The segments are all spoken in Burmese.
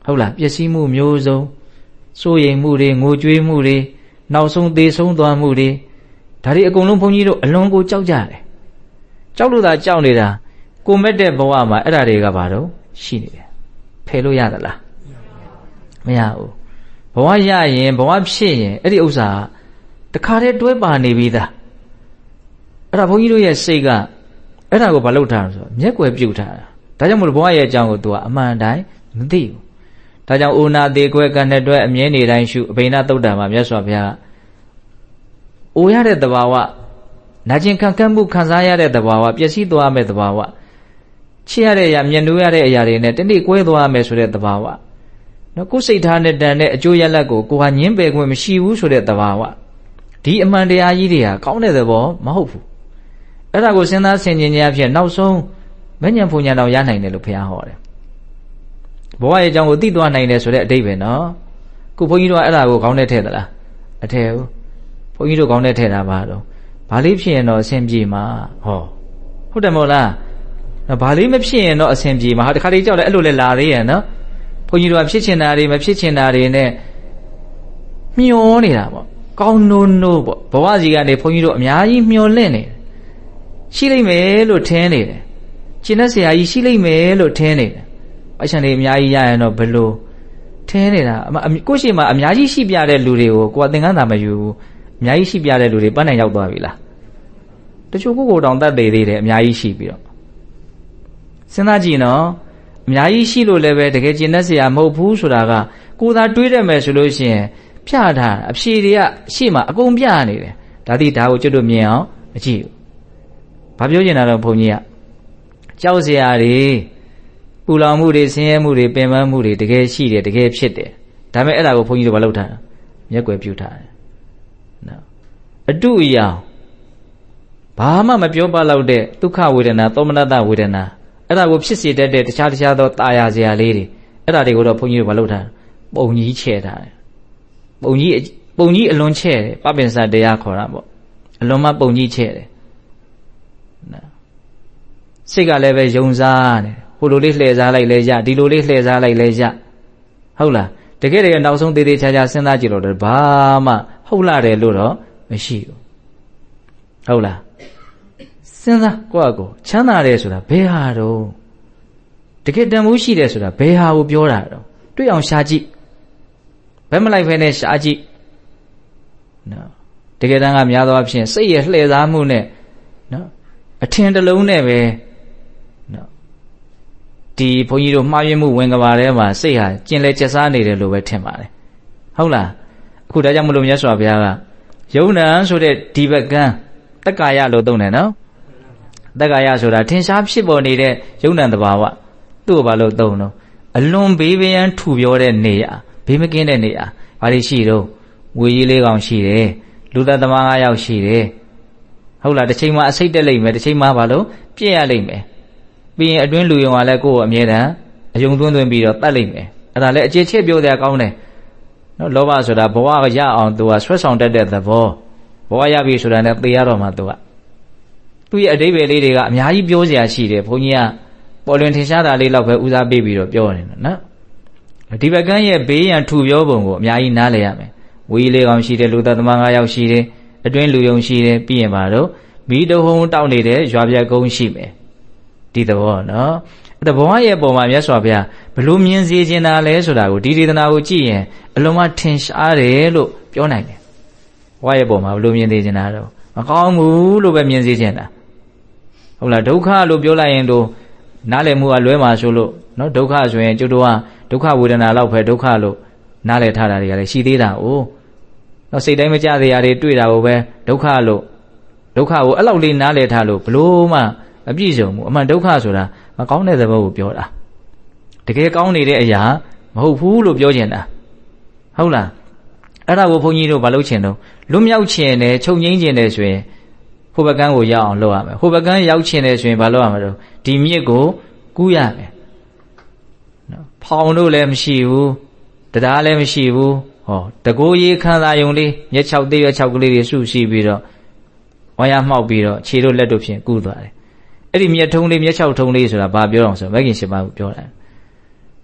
ဟုတ်လားပျက်စီးမှုမျိုးစုံစိုးရိမ်မှုတွေငိုကြွေးမှုတွေနောက်ဆုံးသေဆုံးသွားမှုတွေဒါတွေအကုန်လုံးဘုန်းကြီးတို့အလွန်ကိုကြောက်ကြတယ်ကြောက်လို့သာကြောက်နေတာကိုမဲ့တဲ့ဘဝမှာအဲ့ဒါတွေကဘာတော့ရှိနေတယ်ဖယ်လို့ရသလားမရဘူးဘဝရရင်ဘဝဖြစ်ရင်အဲ့ဒီဥစ္စာတခါတည်းတွဲပါနေပြီးသားအဲ့ဒါဘုန်းကြီးတို့ရဲ့စိတ်ကအဲ့ဒါကိုဘာလုပ်ထားလဲဆိုတော့မျက်ွယ်ပြုတ်ထားတာဒါကြောင့်မို့ဘဝရဲ့အကြောင်းကို तू ကအမှန်တိုင်းမသိဘူးဒါကြောင့်အိုနာသေးခွဲကနဲ့တွဲအမြဲနေတိုင်းရှုအဘိဓါသုတ်တံမှာမြတ်စွာဘုရားအိုရတဲ့သဘာဝနာကျင်ခံကန့်မှုခံစားရတဲ့သဘာဝပျက်စီးသွားမဲ့သဘာဝချစ်ရတဲ့အရာမျက်နှာရတဲ့အရာတွေနဲ့တနေ့ကွဲသွားမယ်ဆိုတဲ့သဘာဝနော်ကိုယ်စိတ်ထားနဲ့တန်တဲ့အကျိုးရလဒ်ကိုကိုဟာညင်းပယ်ခွင့်မရှိဘူးဆိုတဲ့သဘာဝဒီအမှန်တရားကြီးတွေဟာကောင်းတဲ့သဘောမဟုတ်ဘူးအဲ့ဒါကိုစဉ်းစားဆင်ခြင်ခြင်းအဖြစ်နောက်ဆုံးမဉ္ဇဉ်ဖူညာတော်ရနိုင်တယ်လို့ဘုရားဟောတယ်ဘဝရဲ့အကြောင်းကိုသိသွားနိုင်တယ်ဆိုတဲ့အဓိပ္ပာယ်နော်ခုဘုန်းကြီးတို့ကအဲ့ဒါကိုခေါင်းထဲထည့်သလားအထည့်ဘူးဘုန်းကြီးတို့ခေါင်းထဲထည့်တာပါတော့ဘာလေးဖြစ်ရင်တော့အဆင်ပြေမှာဟောဟုတ်တယ်မဟုတ်လားဘာလေးမဖြစ်ရင်တော့အဆင်ပြေမှာဟာတခါတလေကြောက်တယ်အဲ့လိုလဲလာသေးရဲ့နော်ဘုန်းကြီးတို့ကဖြစ်ချင်တာတွေမဖြစ်ချင်တာတွေနဲ့မျောနေတာပေါ့ကောင်းနိုးနိုးပေါ့ဘဝစီကနေဘုန်းကြီးတို့အများကြီးမျောလင့်နေတယ်ရှိလိမ့်မယ်လို့ထင်နေတယ်ကျင့်တဲ့ဆရာကြီးရှိလိမ့်မယ်လို့ထင်နေတယ်အရှင်တွေအများကြီးရရင်တော့ဘယ်လိုထင်နေတာကိုယ့်ရှိမှအများကြီးရှိပြတဲ့လူတွေကိုကိုယ်ကသင်္ကန်းသာမယူဘူးအများကြီးရှိပြတဲ့လူတွေပန်းနိုင်ရောက်သွားပြီလားတချို့ကိုယ်တောင်တတ်သေးတယ်အများကြီးရှိပြီးတော့စဉ်းစားကြည့်နော်အများကြီးရှိလို့လည်းပဲတကယ်ကျင့်တဲ့ဆရာမဟုတ်ဘူးဆိုတာကကိုယ်သာတွေးတယ်မယ်ဆိုလို့ရှိရင်ဖြတ်ထားအဖြေတွေကရှေ့မှာအကုန်ပြနေတယ်ဒါသည်ဒါကိုကျွတ်တို့မြင်အောင်မကြည့်ဘူးဘာပြောချင်တာတော့ဘုန်းကြီးကကြောက်စရာတွေပူလောင်မှုတွေဆင်းရဲမှုတွေပင်ပန်းမှုတွေတကယ်ရှိတယ်တကယ်ဖြစ်တယ်ဒါပေမဲ့အဲ့ဒါကိုဘုန်းကြီးတို့မလုပ်ထားတာမျက်ွယ်ပြုထားတယ်နော်အတုအယောင်ဘာမှမပြောပါတော့တဲ့ဒုက္ခဝေဒနာသောမနတဝေဒနာအဲ့ဒါကိုဖြစ်စေတတ်တဲ့တခြားသောตายစရာလေးတွေအဲ့ဒါတွေကိုတော့ဘုန်းကြီးတို့မလုပ်ထားပုံကြီးချဲ့ထားတယ်ပုံကြီးအလွန်ချဲ့တယ်ပပင်စတရားခေါ်တာပေါ့အလွန်မှပုံကြီးချဲ့တယ်နော်စိတ်ကလည်းပဲယုံစားတယ်ဟိုလိုလေးလှည့်စားလိုက်လဲရဒီလိုလေးလှည့်စားလိုက်လဲရဟုတ်လားတကယ်တကယ်နောက်ဆုံးသေးသေးချာချာစဉ်းစားကြည့်လို့ဘာမှဟုတ်လာတယ်လို့တော့မရှိဘူးဟုတ်လားစဉ်းစားကိုယ့်အကိုချမ်းသာတယ်ဆိုတာဘယ်ဟာတော့တကယ်တန်ဖိုးရှိတယ်ဆိုတာဘယ်ဟာကိုပြောတာတော့တွေ့အောင်ရှာကြည့်ဘယ်မလိုက်ဖဲနဲ့ရှာကြည့်နော်တကယ်တမ်းကများသောအားဖြင့်စိတ်ရဲ့လှည့်စားမှုနဲ့နော်အထင်တစ်လုံးနဲ့ပဲနော်ဒီဘုန်းကြီးတို့မှားယွင်းမှုဝင်ကဘာထဲမှာစိတ်ဟာကျင်လဲကျက်စားနေတယ်လို့ပဲထင်ပါတယ်ဟုတ်လားအခုဒါကြောင့်မလို့မြတ်စွာဘုရားကယုံနံဆိုတဲ့ဒီဘကံတက္ကာယလို့သုံးတယ်နော်တက္ကာယဆိုတာထင်ရှားဖြစ်ပေါ်နေတဲ့ယုံနံတဘာဝသူ့ကိုဘာလို့သုံးတော့အလွန်ဘေးပရန်ထူပြောတဲ့နေရာဘေးမကင်းတဲ့နေရာဘာတွေရှိတော့ဝေကြီးလေးကောင်ရှိတယ်လူသက်သမား9ယောက်ရှိတယ်ဟုတ်လားတစ်ချိန်မှာအစိတ်တက်လိမ့်မယ်တစ်ချိန်မှာဘာလို့ပြည့်ရလိမ့်မယ်ပြီးရင်အတွင်းလူယုံကလည်းကိုယ့်ကိုအမြဲတမ်းအယုံသွင်းပြီးတော့တတ်လိမ့်မယ်အဲ့ဒါလည်းအခြေချစ်ပြောတဲ့အကောင်းတယ်နော်လောဘဆိုတာဘဝရအောင်သူကဆွဲဆောင်တတ်တဲ့သဘောဘဝရပြီဆိုတာနဲ့သိရတော့မှသူကသူ့ရဲ့အဓိပ္ပာယ်လေးတွေကအများကြီးပြောစရာရှိတယ်ဘုန်းကြီးကပေါ်လွင်ထင်ရှားတာလေးလောက်ပဲဦးစားပေးပြီးတော့ပြောနေတယ်နော်ဒီဘက်ကန်းရဲ့ဘေးရန်ထူပြောပုံကိုအများကြီးနားလည်ရမယ်ဝီးလေးကောင်ရှိတယ်လူသက်သမား9ယောက်ရှိတယ်အတွင်းလူယုံရှိတယ်ပြီးရင်ပါတော့မိတဟုံတောက်နေတဲ့ရွာပြကုန်းရှိမယ်ဒီသဘောနော်အဲ့ဒါဘဝရဲ့ပုံမှာမြတ်စွာဘုရားဘလို့မြင်စေချင်တာလဲဆိုတာကိုဒီဒေသနာကိုကြည့်ရင်အလုံးမထင်ရှားတယ်လို့ပြောနိုင်တယ်ဘဝရဲ့ပုံမှာဘလို့မြင်စေချင်တာတော့မကောင်းဘူးလို့ပဲမြင်စေချင်တာဟုတ်လားဒုက္ခလို့ပြောလိုက်ရင်တော့နားလည်မှုကလွဲမှာဆိုလို့နော်ဒုက္ခဆိုရင်ကျွတ်တော့ဒုက္ခဝေဒနာလောက်ပဲဒုက္ခလို့နားလည်ထားတာတွေကလည်းရှိသေးတာ哦နော်စိတ်တိုင်းမကြသေးရတွေတွေ့တာကိုပဲဒုက္ခလို့ဒုက္ခကိုအဲ့လောက်လေးနားလည်ထားလို့ဘလို့မှမပြည့်စုံဘူးအမှန်ဒုက္ခဆိုတာမကောင်းတဲ့သဘောကိုပြောတာတကယ်ကောင်းနေတဲ့အရာမဟုတ်ဘူးလို့ပြောချင်တာဟုတ်လားအဲ့ဒါကိုဘုန်းကြီးတို့မလုပ်ချင်တော့လွတ်မြောက်ချင်တယ်ချုပ်ငိမ့်ချင်တယ်ဆိုရင်ဟိုဘကန်းကိုရောက်အောင်လုပ်ရမယ်ဟိုဘကန်းရောက်ချင်တယ်ဆိုရင်မလုပ်ရမှာတော့ဒီမြစ်ကိုကူးရမယ်နော်ဖောင်တို့လည်းမရှိဘူးတရားလည်းမရှိဘူးဟောတကိုးရေးခန်းသာယုံလေးမျက်6သေးရ6ကလေးတွေစုရှိပြီးတော့ဝါရမှောက်ပြီးတော့ခြေတို့လက်တို့ဖြင့်ကူးသွားတယ်အဲ့ဒီမျက်ထုံးလေးမျက်6ထုံးလေးဆိုတာဘာပြောအောင်ဆိုမဂ္ဂင်7ပါးကိုပြောတာ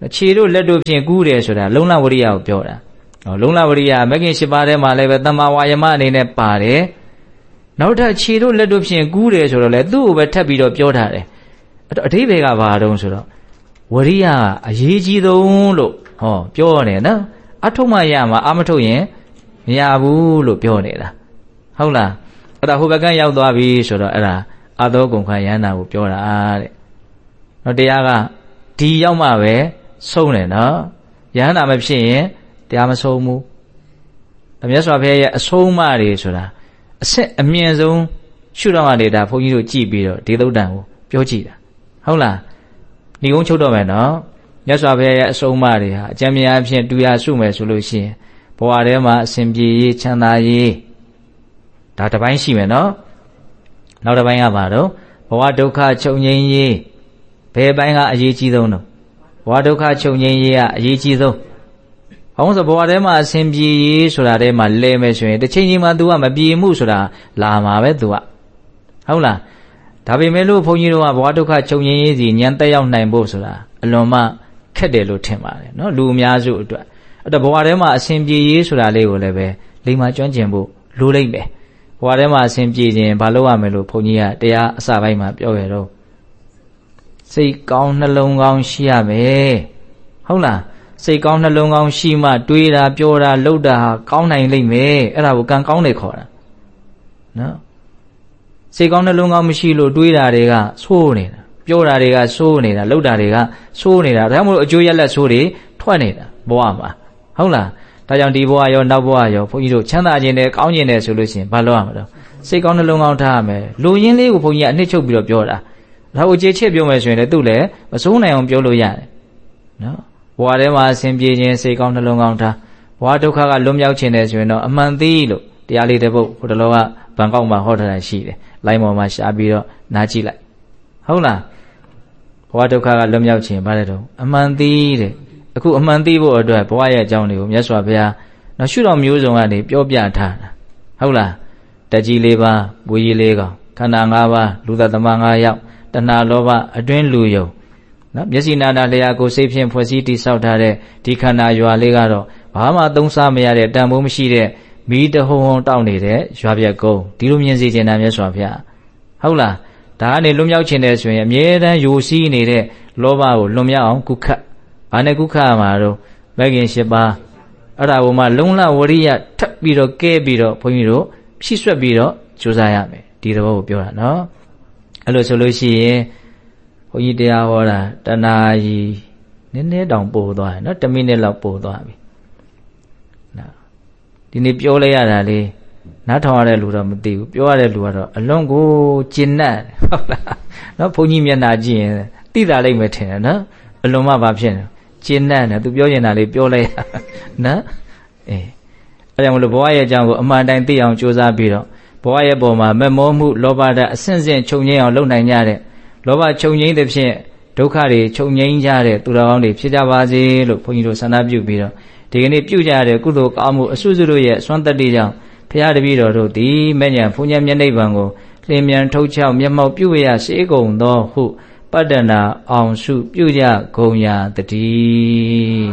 ခြေတို့လက်တို့ဖြင့်ကူးတယ်ဆိုတာလုံလဝရိယကိုပြောတာလုံလဝရိယမဂ္ဂင်၈ပါးထဲမှာလည်းပဲတမ္မာဝါယမအနေနဲ့ပါတယ်နောက်ထပ်ခြေတို့လက်တို့ဖြင့်ကူးတယ်ဆိုတော့လေသူ့ကိုပဲထပ်ပြီးတော့ပြောထားတယ်အဓိပ္ပာယ်ကဘာတုံးဆိုတော့ဝရိယအရေးကြီးဆုံးလို့ပြောနေနော်အထုတ်မှရမှာအမထုတ်ရင်မရဘူးလို့ပြောနေတာဟုတ်လားအဲ့ဒါဟိုဘက်ကရောက်သွားပြီဆိုတော့အဲ့ဒါအသောကုန်ခယန္တာကိုပြောတာတဲ့နော်တရားကဒီရောက်မှပဲဆုံးတယ်နော်ယန္တာမဖြစ်ရင်တရားမဆုံးဘူးမြတ်စွာဘုရားရဲ့အဆုံးအမတွေဆိုတာအဆက်အမြင့်ဆုံးရှုတော့မှနေတာဘုန်းကြီးတို့ကြည့်ပြီးတော့ဒီသုတ်တန်ကိုပြောကြည့်တာဟုတ်လားဒီကုန်းချုပ်တော့မယ်နော်မြတ်စွာဘုရားရဲ့အဆုံးအမတွေဟာအကျဉ်းများအဖြစ်တူရစုမယ်ဆိုလို့ရှိရင်ဘဝထဲမှာအစဉ်ပြေရေးချမ်းသာရေးဒါတစ်ပိုင်းရှိမယ်နော်နောက်တစ်ပိုင်းကဘာတော့ဘဝဒုက္ခချုပ်ငြိမ်းရေးဘယ်ပိုင်းကအရေးကြီးဆုံးတော့ဘဝဒုက္ခချုပ်ငြိမ်းရေးကအရေးကြီးဆုံးဘာလို့ဆိုဘဝထဲမှာအစဉ်ပြေရေးဆိုတာထဲမှာလဲမယ်ဆိုရင်တစ်ချိန်ချိန်မှာ तू ကမပြေမှုဆိုတာလာမှာပဲ तू ကဟုတ်လားဒါပေမဲ့လို့ဘုန်းကြီးတို့ကဘဝဒုက္ခချုပ်ငြိမ်းရေးစီဉာဏ်တက်ရောက်နိုင်ဖို့ဆိုတာအလွန်မှခက်တယ်လို့ထင်ပါတယ်နော်လူအများစုအတွက်အဲ့တော့ဘဝထဲမှာအစဉ်ပြေရေးဆိုတာလေးကိုလည်းပဲလိမ္မာကျွမ်းကျင်ဖို့လိုလိမ့်မယ်ဘဝထဲမှာအစဉ်ပြေခြင်းဘာလို့ရမယ်လို့ဘုန်းကြီးကတရားအစပိုင်းမှာပြောရတော့စိတ်ကောင်းနှလုံးကောင်းရှိရမယ်ဟုတ်လားစိတ်ကောင်းနှလုံးကောင်းရှိမှတွေးတာပြောတာလုပ်တာဟာကောင်းနိုင်လိမ့်မယ်အဲ့ဒါကိုကံကောင်းတယ်ခေါ်တာနော်စိတ်ကောင်းနှလုံးကောင်းမရှိလို့တွေးတာတွေကဆိုးနေတာပြောတာတွေကဆိုးနေတာလုပ်တာတွေကဆိုးနေတာဒါမှမဟုတ်အကျိုးရလဒ်ဆိုးတွေထွက်နေတာဘဝမှာဟုတ်လားဒါကြောင့်ဒီဘဝရောနောက်ဘဝရောဘုန်းကြီးတို့ချမ်းသာခြင်းနဲ့ကောင်းခြင်းနဲ့ဆိုလို့ရှိရင်ဘာလုပ်ရမလဲစိတ်ကောင်းနှလုံးကောင်းထားရမယ်လူရင်းလေးကိုဘုန်းကြီးကအနှစ်ချုပ်ပြီးတော့ပြောတာဒါကိုကြေချစ်ပြောမယ်ဆိုရင်လည်းသူ့လည်းမစိုးနိုင်အောင်ပြောလို့ရတယ်နော်ဘဝထဲမှာအစဉ်ပြေခြင်းစိတ်ကောင်းနှလုံးကောင်းထားဘဝဒုက္ခကလွတ်မြောက်ခြင်းနဲ့ဆိုရင်တော့အမှန်သိလို့တရားလေးတစ်ပုဒ်ဟိုတလောကဘန်ကောက်မှာဟောထားတာရှိတယ်လိုင်းပေါ်မှာရှားပြီးတော့နားကြည့်လိုက်ဟုတ်လားဘဝဒုက္ခကလွတ်မြောက်ခြင်းဘာလဲတော့အမှန်သိတဲ့အခုအမှန်သိဖို့အတွက်ဘဝရဲ့အကြောင်းတွေကိုမြတ်စွာဘုရားနောက်ရှုတော်မျိုးစုံကနေပြောပြထားတာဟုတ်လားတက်ကြီး၄ပါးဘွေကြီး၄ကောင်ခန္ဓာ၅ပါးလူသက်သမ၅ယောက်တဏှာလောဘအတွင်းလူယုံနော်မျက်စိနာနာလျာကိုစိတ်ဖြင့်ဖွဲ့စည်းတည်ဆောက်ထားတဲ့ဒီခန္ဓာရွာလေးကတော့ဘာမှသုံးစားမရတဲ့တန်ဖိုးမရှိတဲ့မီးတဟုံဟုံတောက်နေတဲ့ရွာပြက်ကုန်းဒီလိုမြင်စေချင်တာမြတ်စွာဘုရားဟုတ်လားဒါကနေလွတ်မြောက်ခြင်းတဲ့ဆိုရင်အမြဲတမ်းယိုစီးနေတဲ့လောဘကိုလွတ်မြောက်အောင်ကုခတ်ဘာနဲ့ကုခတ်မှာတော့မဂ္ဂင်၈ပါးအဲ့ဒါကိုမှလုံလဝရိယထပ်ပြီးတော့ကဲပြီးတော့ဘုန်းကြီးတို့ဖြည့်ဆွက်ပြီးတော့ကြိုးစားရမယ်ဒီသဘောကိုပြောတာနော်အဲ့လိုဆိုလို့ရှိရင်ဘုန်းကြီးတရားဟောတာတနာကြီးနည်းနည်းတောင်ပို့သွားတယ်နော်1မိနစ်လောက်ပို့သွားပြီနော်ဒီနေ့ပြောလိုက်ရတာလေနားထောင်ရတဲ့လူတော့မသိဘူးပြောရတဲ့လူကတော့အလွန်ကိုကျဉ်တ်ဟုတ်လားနော်ဘုန်းကြီးမျက်နှာကြည့်ရင်သိတာလိမ့်မယ်ထင်တယ်နော်အလွန်မှဘာဖြစ်လဲကျဉ်တ်တယ်သူပြောနေတာလေးပြောလိုက်နော်အဲကြောင့်မလို့ဘဝရဲ့အကြောင်းကိုအမှန်တိုင်းသိအောင်ကြိုးစားပြီးတော့ဘဝရဲ့ပုံမှာမမောမှုလောဘဓာတ်အဆင့်ဆင့်ချုပ်ငြိမ်းအောင်လုပ်နိုင်ကြတဲ့လောဘချုပ်ငြိမ်းတဲ့ဖြင့်ဒုက္ခတွေချုပ်ငြိမ်းကြတဲ့သူတော်ကောင်းတွေဖြစ်ကြပါစေလို့ဘုန်းကြီးတို့ဆန္ဒပြုပြီးတော့ဒီကနေ့ပြုကြတဲ့ကုသိုလ်ကောင်းမှုအစွတ်စွတ်တို့ရဲ့စွမ်းတတ္တိကြောင့်ဘုရားတပည့်တော်တို့သည်မဲ့ညာဘုံညာမျက်နှိပ်ပံကိုလင်းမြန်ထုတ်ချောက်မျက်မှောက်ပြုရစေကုန်သောဟုပတ္တနာအောင်စုပြုကြကုန်ရာတည်း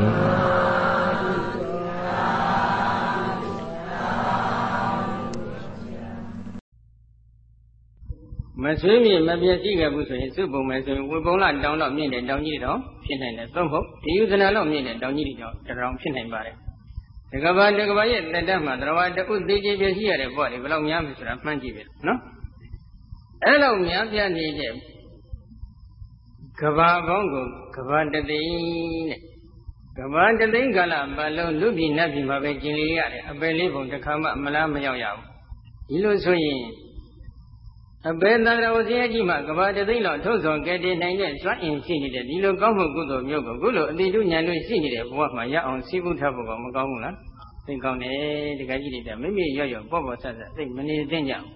မဆွေးမြေမပြည့်စည်ခဲ့ဘူးဆိုရင်စုပုံမယ်ဆိုရင်ဝေပုံလာတောင်းတော့မြင့်တဲ့တောင်ကြီးတောင်ဖြစ်နိုင်တယ်သုံးဖို့ဒီယူဇနာတော့မြင့်တဲ့တောင်ကြီးတောင်တောင်ဖြစ်နိုင်ပါတယ်တကဘာရဲ့တက်တတ်မှာတရားတဥသေးကြီးပြည့်စည်ရတဲ့ဘဝတွေဘယ်လောက်များပြီဆိုတာမှန်းကြည့်ပြီနော်အဲ့လောက်များပြနေတဲ့ကဘာပေါင်းကိုကဘာတသိန်းတဲ့ကဘာတသိန်းကာလပတ်လုံးလူပြည်နတ်ပြည်မှာပဲကျင်လေရတယ်အပယ်လေးပုံတစ်ခါမှမလားမရောက်ရဘူးဒီလိုဆိုရင်အဘယ်တန်တော်ဆင်းရဲကြီးမှကဘာတသိန်းလောက်ထုတ်ဆောင်ကဲတည်နိုင်တဲ့စွမ်းအင်ရှိနေတဲ့ဒီလိုကောင်းမှုကုသိုလ်မျိုးကိုခုလိုအတိတုဉာဏ်တို့ရှိနေတဲ့ဘဝမှာရအောင်စီးပူးထားဖို့ကမကောင်းဘူးလားသိကောင်းတယ်တခါကြီးတွေမိမိရော့ရော့ပေါ့ပေါ့ဆတ်ဆတ်သိမနေသင့်ကြဘူး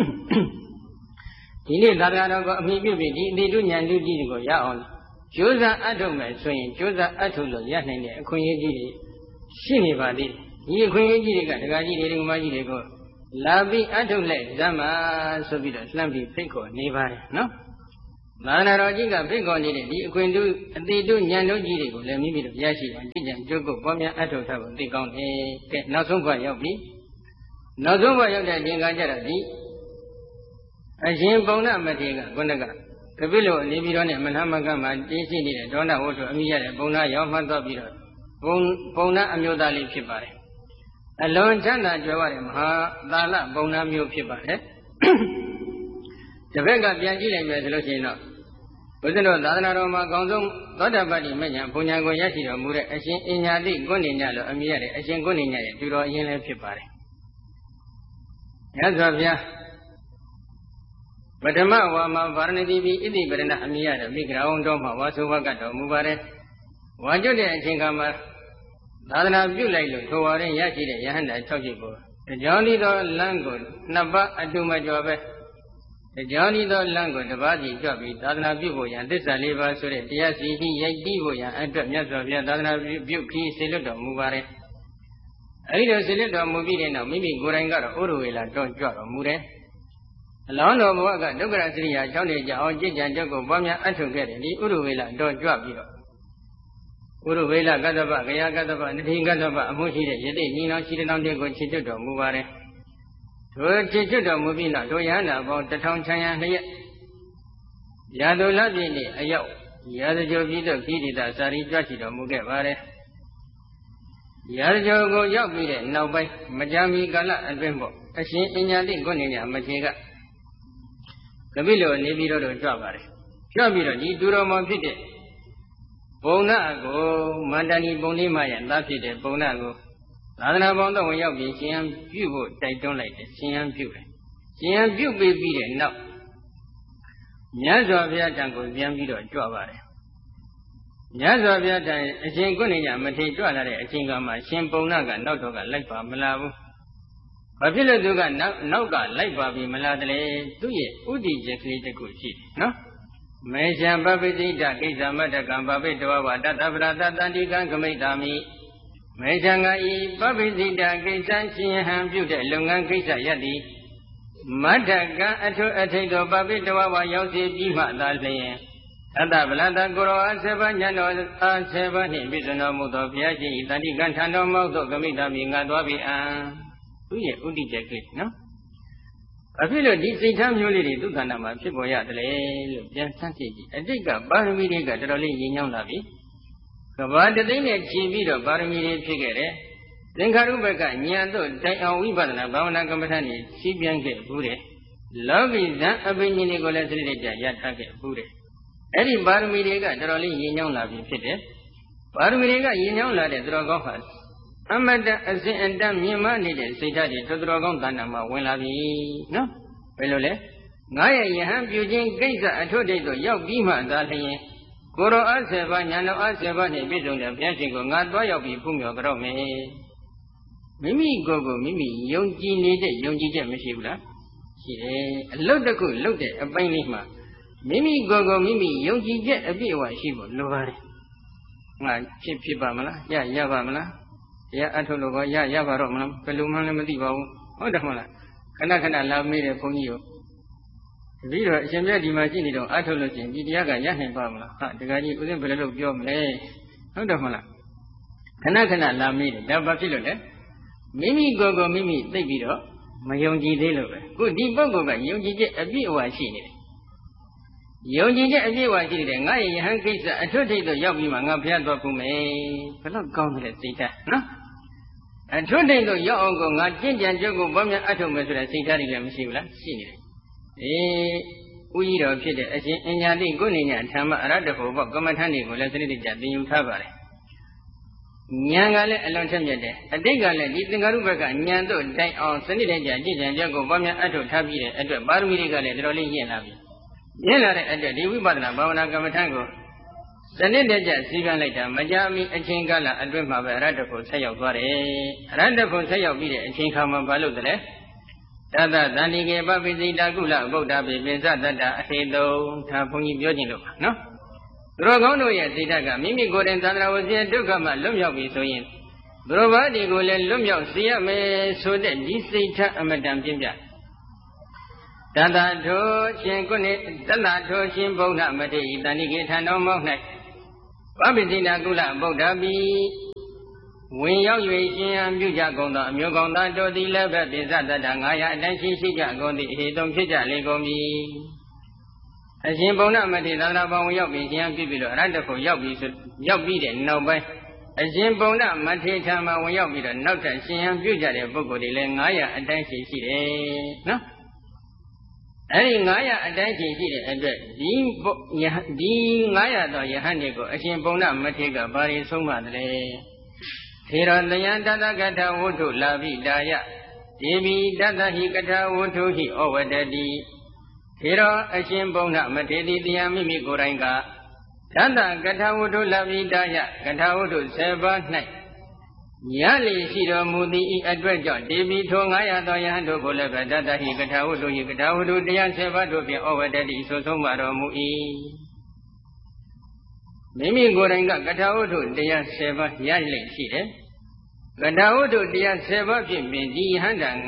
ဒီနေ့သာသနာတော်ကိုအမိပြုပြီးဒီအတိတုဉာဏ်တို့ကြီးကိုရအောင်ကြိုးစားအထုတ်မယ်ဆိုရင်ကြိုးစားအထုတ်လို့ရနိုင်တဲ့အခွင့်အရေးကြီးတွေရှိနေပါသေးတယ်ဒီအခွင့်အရေးကြီးတွေကတခါကြီးတွေဒီမကြီးတွေကိုလာပြီးအထုတ်လိုက်ဇမ်းမာဆိုပြီးတော့လှမ်းပြီးဖိတ်ခေါ်နေပါတယ်နော်သာနာတော်ကြီးကဖိတ်ခေါ်နေတဲ့ဒီအခွင့်တူအတိတုဉာဏ်တို့ကြီးတွေကိုလည်းမိမိတို့ရရှိအောင်ကြည်ကြံကြိုးကုပ်ပွားများအထောက်ထားဖို့သိကောင်းတယ်ကဲနောက်ဆုံးဘဝရောက်ပြီနောက်ဆုံးဘဝရောက်တဲ့အချိန်ကကြတော့ဒီအရှင်ပုံနာမထေရကခုနကကပိလိုနေပြီးတော့နဲ့မနာမကမှာတင်းရှိနေတဲ့ဒေါနဝတ္ထုအမိရတဲ့ပုံနာရောက်မှသွားပြီးတော့ပုံနာအမျိုးသားလေးဖြစ်ပါတယ်အလွန်ချမ်းသာကြွယ်ဝတဲ့မဟာသာလပုံနာမျိုးဖြစ်ပါတယ်တစ်ဖက်ကပြန်ကြည့်လိုက်မယ်ဆိုလို့ရှိရင်တော့ဘုရားတော်သာသနာတော်မှာအကောင်းဆုံးသောတာပတ္တိမဉ္ဇဉ်ဘုံညာကိုရရှိတော်မူတဲ့အရှင်အညာတိကုဏ္ဏညလို့အမိရတဲ့အရှင်ကုဏ္ဏညရဲ့တူတော်အရင်လည်းဖြစ်ပါတယ်။မြတ်စွာဘုရားပထမဝါမှာဗာရဏသီပိဣတိပရဏအမိရတဲ့မိဂရာဝံတော်မှာဝါဆိုဘကတော်မူပါတယ်။ဝါကျွတ်တဲ့အချိန်ခါမှာသာသနာပြုလိုက်လို့ထိုဝါရင်ရရှိတဲ့ယဟန္တာ6ချက်ကိုကြောင်းဤသောလမ်းကိုနှစ်ပတ်အတူမကျော်ပဲကြောင်းဤသောလမ်းကိုတစ်ပါးစီကြွပြီးသာသနာပြုဖို့ရန်သစ္စာ၄ပါးဆိုတဲ့တရားစီဟိရိုက်ပြီးဖို့ရန်အတွက်မြတ်စွာဘုရားသာသနာပြုခီးဆေလွတ်တော်မူပါတယ်။အဲဒီလိုဆေလွတ်တော်မူပြီးတဲ့နောက်မိမိကိုယ်တိုင်ကတော့ဥရဝေလာတော့ကြွတော်မူတယ်။အလောင်းတော်ဘုရားကဒုက္ခရစရိယာ6နှစ်ကြာအောင်ကြည်ကြံကြုတ်ကိုပွားများအထုခဲ့တယ်ဒီဥရဝေလာတော့ကြွပြီးတော့ဥရဝေလကတ္တပဂယကတ္တပနတိကတ္တပအမှုရှိတဲ့ယတိညီနောင်ရှိတဲ့တောင်းတဲ့ကိုခြေကျွတ်တော်မူပါတယ်။ထိုခြေကျွတ်တော်မူပြီးနောက်တို့ရဟန္တာပေါင်း1000ချမ်းရလျက်ရာသူလပြည့်နေ့အရောက်ရာဇဂိုပြည်သို့ခိတိတစာရီကြွရှိတော်မူခဲ့ပါတယ်။ရာဇဂိုကိုရောက်ပြီးတဲ့နောက်ပိုင်းမကြာမီကာလအတွင်းပေါ့အရှင်အညာတိကုဏ္ဏညမထေရကကပိလိုနေပြီးတော့ကြွပါတယ်။ကြွပြီးတော့ဒီသူတော်မောဖြစ်တဲ့ပုံနာကိုမန္တဏီပုံလေးမရဲ့သားဖြစ်တဲ့ပုံနာကိုသာသနာပေါင်းတော့ဝင်ရောက်ပြီးရှင်ဟန်ပြုဖို့တိုက်တွန်းလိုက်တယ်ရှင်ဟန်ပြုတယ်ရှင်ဟန်ပြုပြီးပြီးတဲ့နောက်မြတ်စွာဘုရားတန်ကိုပြန်ပြီးတော့ကြွပါတယ်မြတ်စွာဘုရားတန်အရှင်ကုဏ္ဏညမထေရကြွလာတဲ့အချိန်ကမှရှင်ပုံနာကနောက်တော့ကလိုက်ပါမလာဘူးဘာဖြစ်လို့သူကနောက်ကလိုက်ပါပြီးမလာတယ်လေသူ့ရဲ့ဥဒိချက်ကလေးတစ်ခုရှိတယ်နော်မေရှံပပိတိတကိစ္စမတ္တကံပပိတဝဝတတပရတတန္တိကံကမိတာမိမေရှံကဤပပိတိတကိစ္စရှင်ဟံပြုတဲ့လုပ်ငန်းကိစ္စရသည် မတ္ထကံအထုအထိတ်သောပပိတဝဝရောက်စီပြီးမှသာလျင်အတ္တဗလတကိုရောအဆေဘညံတော်အာဆေဘနှင့်ပြည့်စုံတော်မူသောဘုရားရှင်၏တတိကံထံတော်မောက်သောဂမိတာမိငါသွားပြီအံသူရဲ့ဥဒိကျကိနော်အဖြစ်လို့ဒီစိတ်ထားမျိုးလေးတွေသူခန္ဓာမှာဖြစ်ပေါ်ရတယ်လေလို့ပြန်ဆန်းစစ်ကြည့်အတိတ်ကပါရမီတွေကတော်တော်လေးရည်ညောင်းလာပြီကဘာတသိန်းနဲ့ခြင်ပြီးတော့ပါရမီတွေဖြစ်ခဲ့တယ်သင်္ခါရုပ္ပကဉာဏ်တို့တိုင်အောင်ဝိပဿနာဘာဝနာကမ္မဋ္ဌာန်းကြီးရှင်းပြခဲ့ဘူးတယ်လောကီဇံအပင်ရှင်တွေကိုလည်းစနစ်တကျရထားခဲ့ဘူးတယ်အဲ့ဒီပါရမီတွေကတော်တော်လေးရည်ညောင်းလာပြီဖြစ်တယ်ပါရမီတွေကရည်ညောင်းလာတဲ့သူတော်ကောင်းဟာအမတအစဉ်အတန်းမြင်မနေတဲ့စိတ်ဓာတ်တွေသူတော်ကောင်းတဏ္ဍာမှာဝင်လာပြီနော်ဘယ်လိုလဲငါရဲ့ယဟန်ပြုခြင်းကိစ္စအထွတ်တိတ်တို့ရောက်ပြီးမှသာလျင်ကိုရောအဆေဘာညာတော်အဆေဘာနဲ့ပြည့်စုံတဲ့ဘုရားရှင်ကိုငါတွားရောက်ပြီးဖူးမြော်ကြတော့မယ်မိမိကိုယ်ကိုမိမိယုံကြည်နေတဲ့ယုံကြည်ချက်မရှိဘူးလားရှိတယ်အလုတ်တစ်ခုလုတ်တဲ့အပိုင်းလေးမှာမိမိကိုယ်ကိုမိမိယုံကြည်ချက်အပြည့်အဝရှိဖို့လိုပါတယ်ငါဖြစ်ပါမလားရပါမလားတရားအထုတ်လို့ကောရပါတော့မလားဘယ်လိုမှလည်းမသိပါဘူးဟုတ်တယ်မဟုတ်လားခဏလာမေးတယ်ဘုန်းကြီးကိုပြီးတော့အရှင်မြတ်ဒီမှာရှိနေတော့အထုတ်လို့ရှိရင်ဒီတရားကရနိုင်ပါမလားဟာတခါကြီးဦးဇင်းဘယ်လိုလုပ်ပြောမလဲဟုတ်တယ်မဟုတ်လားခဏလာမေးတယ်ဒါဘာဖြစ်လို့လဲမိမိကိုယ်ကိုမိမိသိပြီးတော့မယုံကြည်သေးလို့ပဲခုဒီပုဂ္ဂိုလ်ကယုံကြည်ချက်အပြည့်အဝရှိနေတယ်ယုံကြည်ချက်အပြည့်အဝရှိနေတယ်ငါရဲ့ယဟန်ကိစ္စအထွတ်ထိပ်တော့ရောက်ပြီးမှငါဖျားသွားဖို့မယ်ဘယ်တော့ကောင်းတယ်စိတ်ဓာတ်နော်အထွတ်ထိပ်တော့ရောက်အောင်ကိုငါကြင်ကြံကြုတ်ကိုဘောမြအထုတ်မယ်ဆိုတဲ့စိတ်ဓာတ်တွေလည်းမရှိဘူးလားရှိနေတယ်ဥကြီးတော်ဖြစ်တဲ့အရှင်အညာတိကုဏ္ဏညဓမ္မအရတ္တဖို့ပေါ့ကမ္မထန်တွေကိုလည်းစနစ်တကျသင်ယူထားပါတယ်ဉာဏ်ကလည်းအလွန်ထက်မြက်တယ်အတိတ်ကလည်းဒီသင်္ကာရုပ္ပကဉာဏ်တို့တိုင်အောင်စနစ်တကျကြည်ကြံကြကိုဘောမြအထုတ်ထားပြီးတဲ့အတွက်ပါရမီတွေကလည်းတော်တော်လေးရင့်လာပြီရင့်လာတဲ့အတွက်ဒီဝိပဿနာဘာဝနာကမ္မထန်ကိုစနစ်တကျစီကံလိုက်တာမကြာမီအချိန်ကာလအတွင်းမှာပဲအရတ္တဖို့ဆက်ရောက်သွားတယ်အရတ္တဖို့ဆက်ရောက်ပြီးတဲ့အချိန်ခါမှာဘာလို့လဲတသသန္တိကေပပိစိတာကုလဗုဒ္ဓပိပိစတတ္တအဟေတုံဒါဘုန်းကြီးပြောခြင်းလို့ပါနော်သူတော်ကောင်းတို့ရဲ့စိတ်ဓာတ်ကမိမိကိုယ်တိုင်သန္တရာဝစီဒုက္ခမှလွတ်မြောက်ပြီဆိုရင်သူတော်ဘာတွေကိုလည်းလွတ်မြောက်စေရမယ်ဆိုတဲ့ဒီစိတ်ဓာတ်အမတန်ပြင်းပြတတထိုရှင်ကုဏိတတထိုရှင်ဗုဒ္ဓမထေရတဏိကေထံတော်မော၌ဗဗ္ဗတိနာကုလဗုဒ္ဓပိဝင်ရောက်၍ရှင်ဟံပြုကြကုန်သောအမျိုးကောင်းသားတို့သည်လည်းပဲပိစတတ900အတိုင်းရှိကြကုန်သည့်ဟေတုံဖြစ်ကြလေကုန်ပြီအရှင်ဗုဒ္ဓမထေရသာသနာပေါင်းဝင်ရောက်ပြီးရှင်ဟံပြုပြီးတော့အရဟတဖို့ရောက်ပြီးတဲ့နောက်ပိုင်းအရှင်ဗုဒ္ဓမထေရထံမှာဝင်ရောက်ပြီးတော့နောက်ထပ်ရှင်ဟံပြုကြတဲ့ပုဂ္ဂိုလ်တွေလည်း900အတိုင်းရှိတယ်နော်အဲ့ဒီ900အတိုင်းရှိတဲ့အတွက်ဒီ900သောယဟန်တွေကိုအရှင်ဗုဒ္ဓမထေရကဘာတွေဆုံးမတယ်ထေရတယံတတကထဝုထုလာဘိတာယဒေဝီတတဟိကထဝုထုဟိဩဝတတိထေရအရှင်ဗုဒ္ဓမထေရတရားမိမိကိုယ်တိုင်ကတတကထဝုထုလာဘိတာယကထဝုထု7ပါး၌ညလီရှိတော်မူသည်ဤအတွက်ကြောင့်ဒေဝီထို900သောယဟန်တို့ကိုလည်းပဲတတဟိကထဝုထုဟိကထဝုထုတရား7ပါးတို့ဖြင့်ဩဝတတိဆိုဆုံးမတော်မူ၏မိမိကိုယ်တိုင်ကကထဝုထုတရား7ပါးရလိမ့်ရှိတယ်ကထဝုထုတရား7ပါးဖြင့်ပင်ဒီဟန်တော်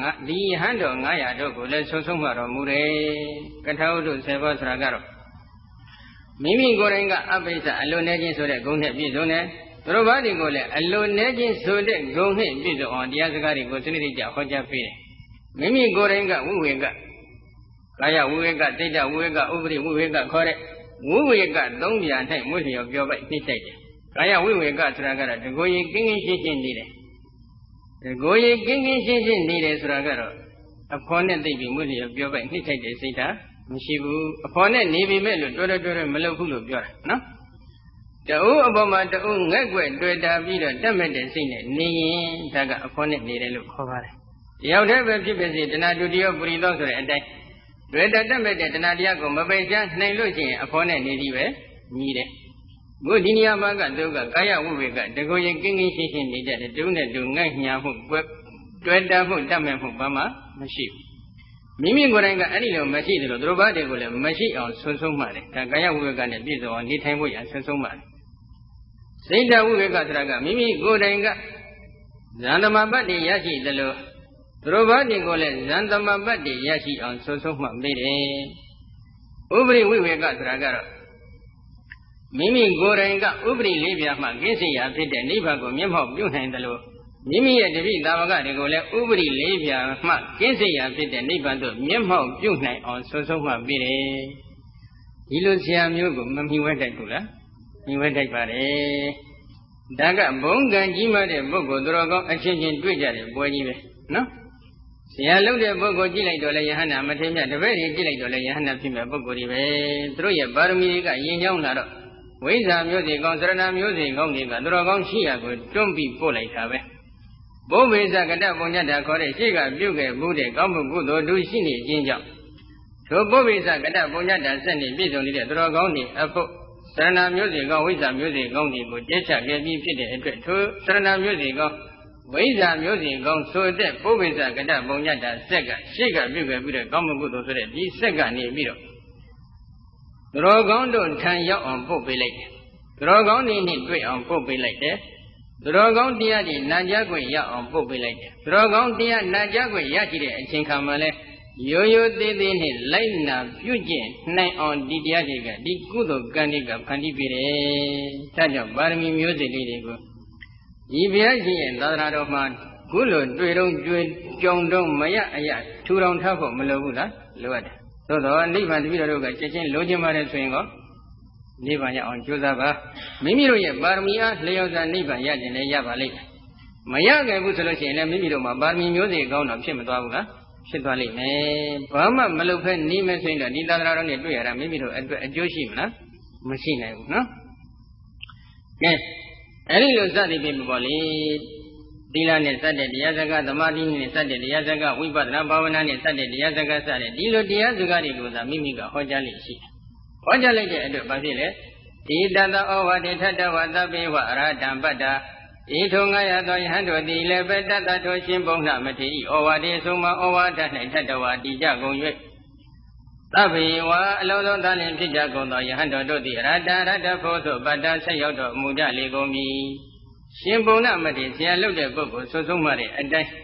900တို့ကိုလည်းဆုံးဆုံးမတော်မူတယ်ကထဝုထု7ပါးဆိုတာကတော့မိမိကိုယ်တိုင်ကအပိစ္ဆအလိုနေခြင်းဆိုတဲ့ဂုဏ်နဲ့ပြည့်စုံတယ်သူတို့ဘာတွေကိုလည်းအလိုနေခြင်းဆိုတဲ့ဂုဏ်နဲ့ပြည့်စုံအောင်တရားစကားတွေကိုစနစ်တကျဟောကြားပေးတယ်မိမိကိုယ်တိုင်ကဝိဝေကကာယဝိဝေကစိတ်တဝိဝေကဥပရိဝိဝေကခေါ်တဲ့ဝိဝေက3ပြာ၌မွေ့လျော်ပြောပိုက်နှိမ့်တိုက်တယ်ကာယဝိဝေကဆိုတာကတော့တကိုယ်ရည်ကင်းကင်းရှင်းရှင်းနေတယ်တကိုယ်ရည်ကင်းကင်းရှင်းရှင်းနေတယ်ဆိုတာကတော့အဖော်နဲ့သိပြီးမွေ့လျော်ပြောပိုက်နှိမ့်တိုက်တဲ့စိတ်ဓာတ်မရှိဘူးအဖော်နဲ့နေပြီမဲ့လို့တွဲမလုပ်ဘူးလို့ပြောတာနော်တူအပေါ်မှာတူငက်ွက်တွေ့တာပြီးတော့တက်မဲ့တဲ့စိတ်နဲ့နေရင်ဒါကအဖော်နဲ့နေတယ်လို့ခေါ်ပါတယ်တယောက်တည်းပဲဖြစ်ဖြစ်စေတဏှာတူတယောပရိသောဆိုတဲ့အတိုင်းတွေ့တာတက်မဲ့တဲ့တဏှာတရားကိုမပယ်ချနိုင်လို့ရှိရင်အဖော်နဲ့နေသည်ပဲညီတယ်ဘုဒီနေရာမှာကသူကကာယဝိဝေကတကိုယ်ရင်ကင်းကင်းရှင်းရှင်းနေကြတယ်တူနဲ့တူငက်ညာမှုတွေ့တာမှုတက်မဲ့မှုဘာမှမရှိဘူးမိမိကိုယ်တိုင်ကအဲ့ဒီလိုမရှိသလိုသူတို့ဘာတွေကိုလည်းမရှိအောင်ဆုံးဆုံးမှတယ်ဒါကာယဝိဝေကနဲ့ပြည့်စုံအောင်နေထိုင်ဖို့ရဆုံးဆုံးမှတယ်စိတ်တဝိဝေကဆိုတာကမိမိကိုယ်တိုင်ကဇန်သမပတ်တွေရရှိသလိုသူတို့ဘာတွေကိုလည်းဇန်သမပတ်တွေရရှိအောင်ဆုံးဆုံးမှပေးတယ်ဥပရိဝိဝေကဆိုတာကတော့မိမိကိုယ်တိုင်ကဥပရိလေးပြားမှကိစ္စရာဖြစ်တဲ့နိဗ္ဗာန်ကိုမျက်မှောက်ပြုနိုင်သလိုမိမိရဲ့တပိသာဝကတွေကိုလည်းဥပရိလေးပြားမှကိစ္စရာဖြစ်တဲ့နိဗ္ဗာန်သို့မျက်မှောက်ပြုနိုင်အောင်ဆုံးဆုံးမှပေးတယ်ဒီလိုဆရာမျိုးကိုမမြင်ဝဲတိုက်ဘူးလားမြင်ဝဲတိုက်ပါတယ်ဒါကဘုံကံကြီးမားတဲ့ပုဂ္ဂိုလ်သူတော်ကောင်းအချင်းချင်းတွေ့ကြတဲ့ပွဲကြီးပဲနော်ဆရာလုပ်တဲ့ပုဂ္ဂိုလ်ကြည့်လိုက်တော့လည်းယဟန္တာမထေရမြတ်တပည့်တွေကြည့်လိုက်တော့လည်းယဟန္တာဖြစ်မဲ့ပုဂ္ဂိုလ်တွေပဲသူတို့ရဲ့ပါရမီတွေကရင်ကြောင်းလာတော့ဝိဇ္ဇာမျိုးစေကောင်းစရဏမျိုးစေကောင်းတွေကသူတော်ကောင်းရှိရာကိုတွန်းပြီးပို့လိုက်တာပဲဘုဗ္ဗေဇကတပုံညတခေါ်တဲ့ရှေ့ကပြုတ်ခဲ့မှုတဲ့ကောင်းမှုကုသိုလ်တို့ရှိနေခြင်းကြောင့်ထိုဘုဗ္ဗေဇကတပုံညတဆက်နေပြည့်စုံနေတဲ့သူတော်ကောင်းတွေအဖို့စရဏမျိုးစေကောင်းဝိဇ္ဇာမျိုးစေကောင်းတွေကိုကျဲချခဲ့ပြီးဖြစ်တဲ့အတွက်ထိုစရဏမျိုးစေကောင်းဝိဇ္ဇာမျိုးစေကောင်းဆိုတဲ့ဘုဗ္ဗေဇကတပုံညတဆက်ကရှေ့ကပြုတ်ခဲ့ပြီးတဲ့ကောင်းမှုကုသိုလ်ဆိုတဲ့ဒီဆက်ကနေပြီးတော့သူတော်ကောင်းတို့ထံရောက်အောင်ပို့ပေးလိုက်တယ်သူတော်ကောင်းတွေနဲ့တွေ့အောင်ပို့ပေးလိုက်တယ်သူတော်ကောင်းတရားတွေနာကြားခွင့်ရအောင်ပို့ပေးလိုက်တယ်သူတော်ကောင်းတရားနာကြားခွင့်ရရှိတဲ့အချိန်ခါမှာလဲရိုးရိုးသေးသေးနဲ့လိုက်နာပြုကျင့်နိုင်အောင်ဒီတရားတွေကဒီကုသိုလ်ကံတွေကဖန်တီးပေးတယ်ဒါကြောင့်ပါရမီမျိုးစိတ်လေးတွေကိုဒီဘုရားရှင်ရဲ့သာသနာတော်မှာခုလိုတွေ့တော့ကြုံတော့မရအရထူထောင်ထားဖို့မလိုဘူးလားလိုအပ်တယ်သို့တော့နိဗ္ဗာန်တပည့်တော်တို့ကချက်ချင်းလိုချင်ပါတယ်ဆိုရင်ကောနိဗ္ဗာန်ရအောင်ကြိုးစားပါမိမိတို့ရဲ့ပါရမီအားလျော်စွာနိဗ္ဗာန်ရခြင်းလည်းရပါလိမ့်မယ်မရခဲ့ဘူးဆိုလို့ရှိရင်လည်းမိမိတို့မှာပါရမီမျိုးစေ့ကောင်းတော့ဖြစ်မသွားဘူးလားဖြစ်သွားလိမ့်မယ်ဘာမှမလုပ်ဖဲနေမယ်ဆိုရင်တော့ဒီသာသနာတော်နဲ့တွေ့ရတာမိမိတို့အတွက်အကျိုးရှိမလားမရှိနိုင်ဘူးနော်ကဲအဲ့ဒီလိုစသည်ဖြင့်ပေါ့လေသီလနဲ့စတဲ့တရားစကားသမာဓိနဲ့စတဲ့တရားစကားဝိပဿနာဘာဝနာနဲ့စတဲ့တရားစကားစတဲ့ဒီလိုတရားစကားတွေကိုသာမိမိကဟောကြားလိမ့်ရှိတယ်ဟောကြားလိုက်တဲ့အတွက်ဘာဖြစ်လဲဒီတတဩဝတိထတဝသဗ္ဗေဝအရဟတံပတ္တာဤထုံ900သောယဟန်တို့သည်လည်းပဲတတထိုရှင်ဘုံနှမထေရဩဝါဒေဆုံးမဩဝါဒ၌ထတဝတည်ကြကုန်၍သဗ္ဗေဝအလုံးစုံသာလင်ဖြစ်ကြကုန်သောယဟန်တို့သည်အရဟတဖို့သို့ပတ္တာဆက်ရောက်တော်မူကြလေကုန်ပြီရှင်ဘုံနှမထေရဆရာလုပ်တဲ့ပုဂ္ဂိုလ်ဆုံးဆုံးမှတဲ့အတိုင်း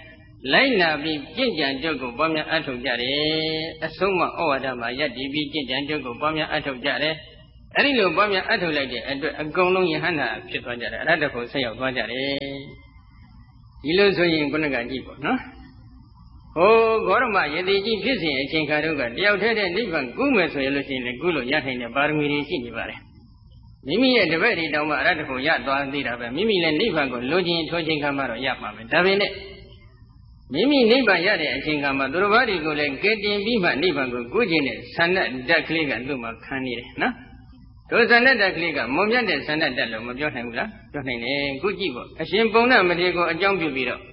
လိုက်နာပြီးကြင်ကြံကြုတ်ကိုပွားများအထောက်ကြတယ်အဆုံးမဩဝါဒမှာယက်ဒီပြီးကြင်ကြံကြုတ်ကိုပွားများအထောက်ကြတယ်အဲ့ဒီလိုပွားများအထောက်လိုက်တဲ့အတွက်အကုန်လုံးယဟန္တာဖြစ်သွားကြတယ်အရဟတဖို့ဆက်ရောက်သွားကြတယ်ဒီလိုဆိုရင်ခုနကကြည့်ပေါ့နော်ဟိုဂေါရမယတိကြီးဖြစ်စဉ်အချိန်ခါတော့ကတယောက်တည်းနိဗ္ဗာန်ကူးမယ်ဆိုရလို့ရှိရင်လည်းကူးလို့ရနိုင်တဲ့ပါရမီတွေရှိနေပါတယ်မိမိရဲ့တပည့်တွေတောင်မှအရဟတဖို့ရသွားသေးတာပဲမိမိလည်းနိဗ္ဗာန်ကိုလိုချင်ထိုးချိန်ခါမှတော့ရမှာပဲဒါပေမဲ့မိမိနိဗ္ဗာန်ရတဲ့အချိန်ခါမှာသူတော်ဘာတွေကိုလည်းကဲတင်ပြီးမှနိဗ္ဗာန်ကိုကူးခြင်းနဲ့ဆန္ဒဓာတ်ကလေးကသူ့မှာခံနေတယ်နော်တို့ဆန္ဒဓာတ်ကလေးကမုံမြတ်တဲ့ဆန္ဒဓာတ်လို့မပြောနိုင်ဘူးလားပြောနိုင်တယ်ခုကြည့်ပေါ့အရှင်ပုံနာမထေရကိုအကြောင်းပြုပြီးတော့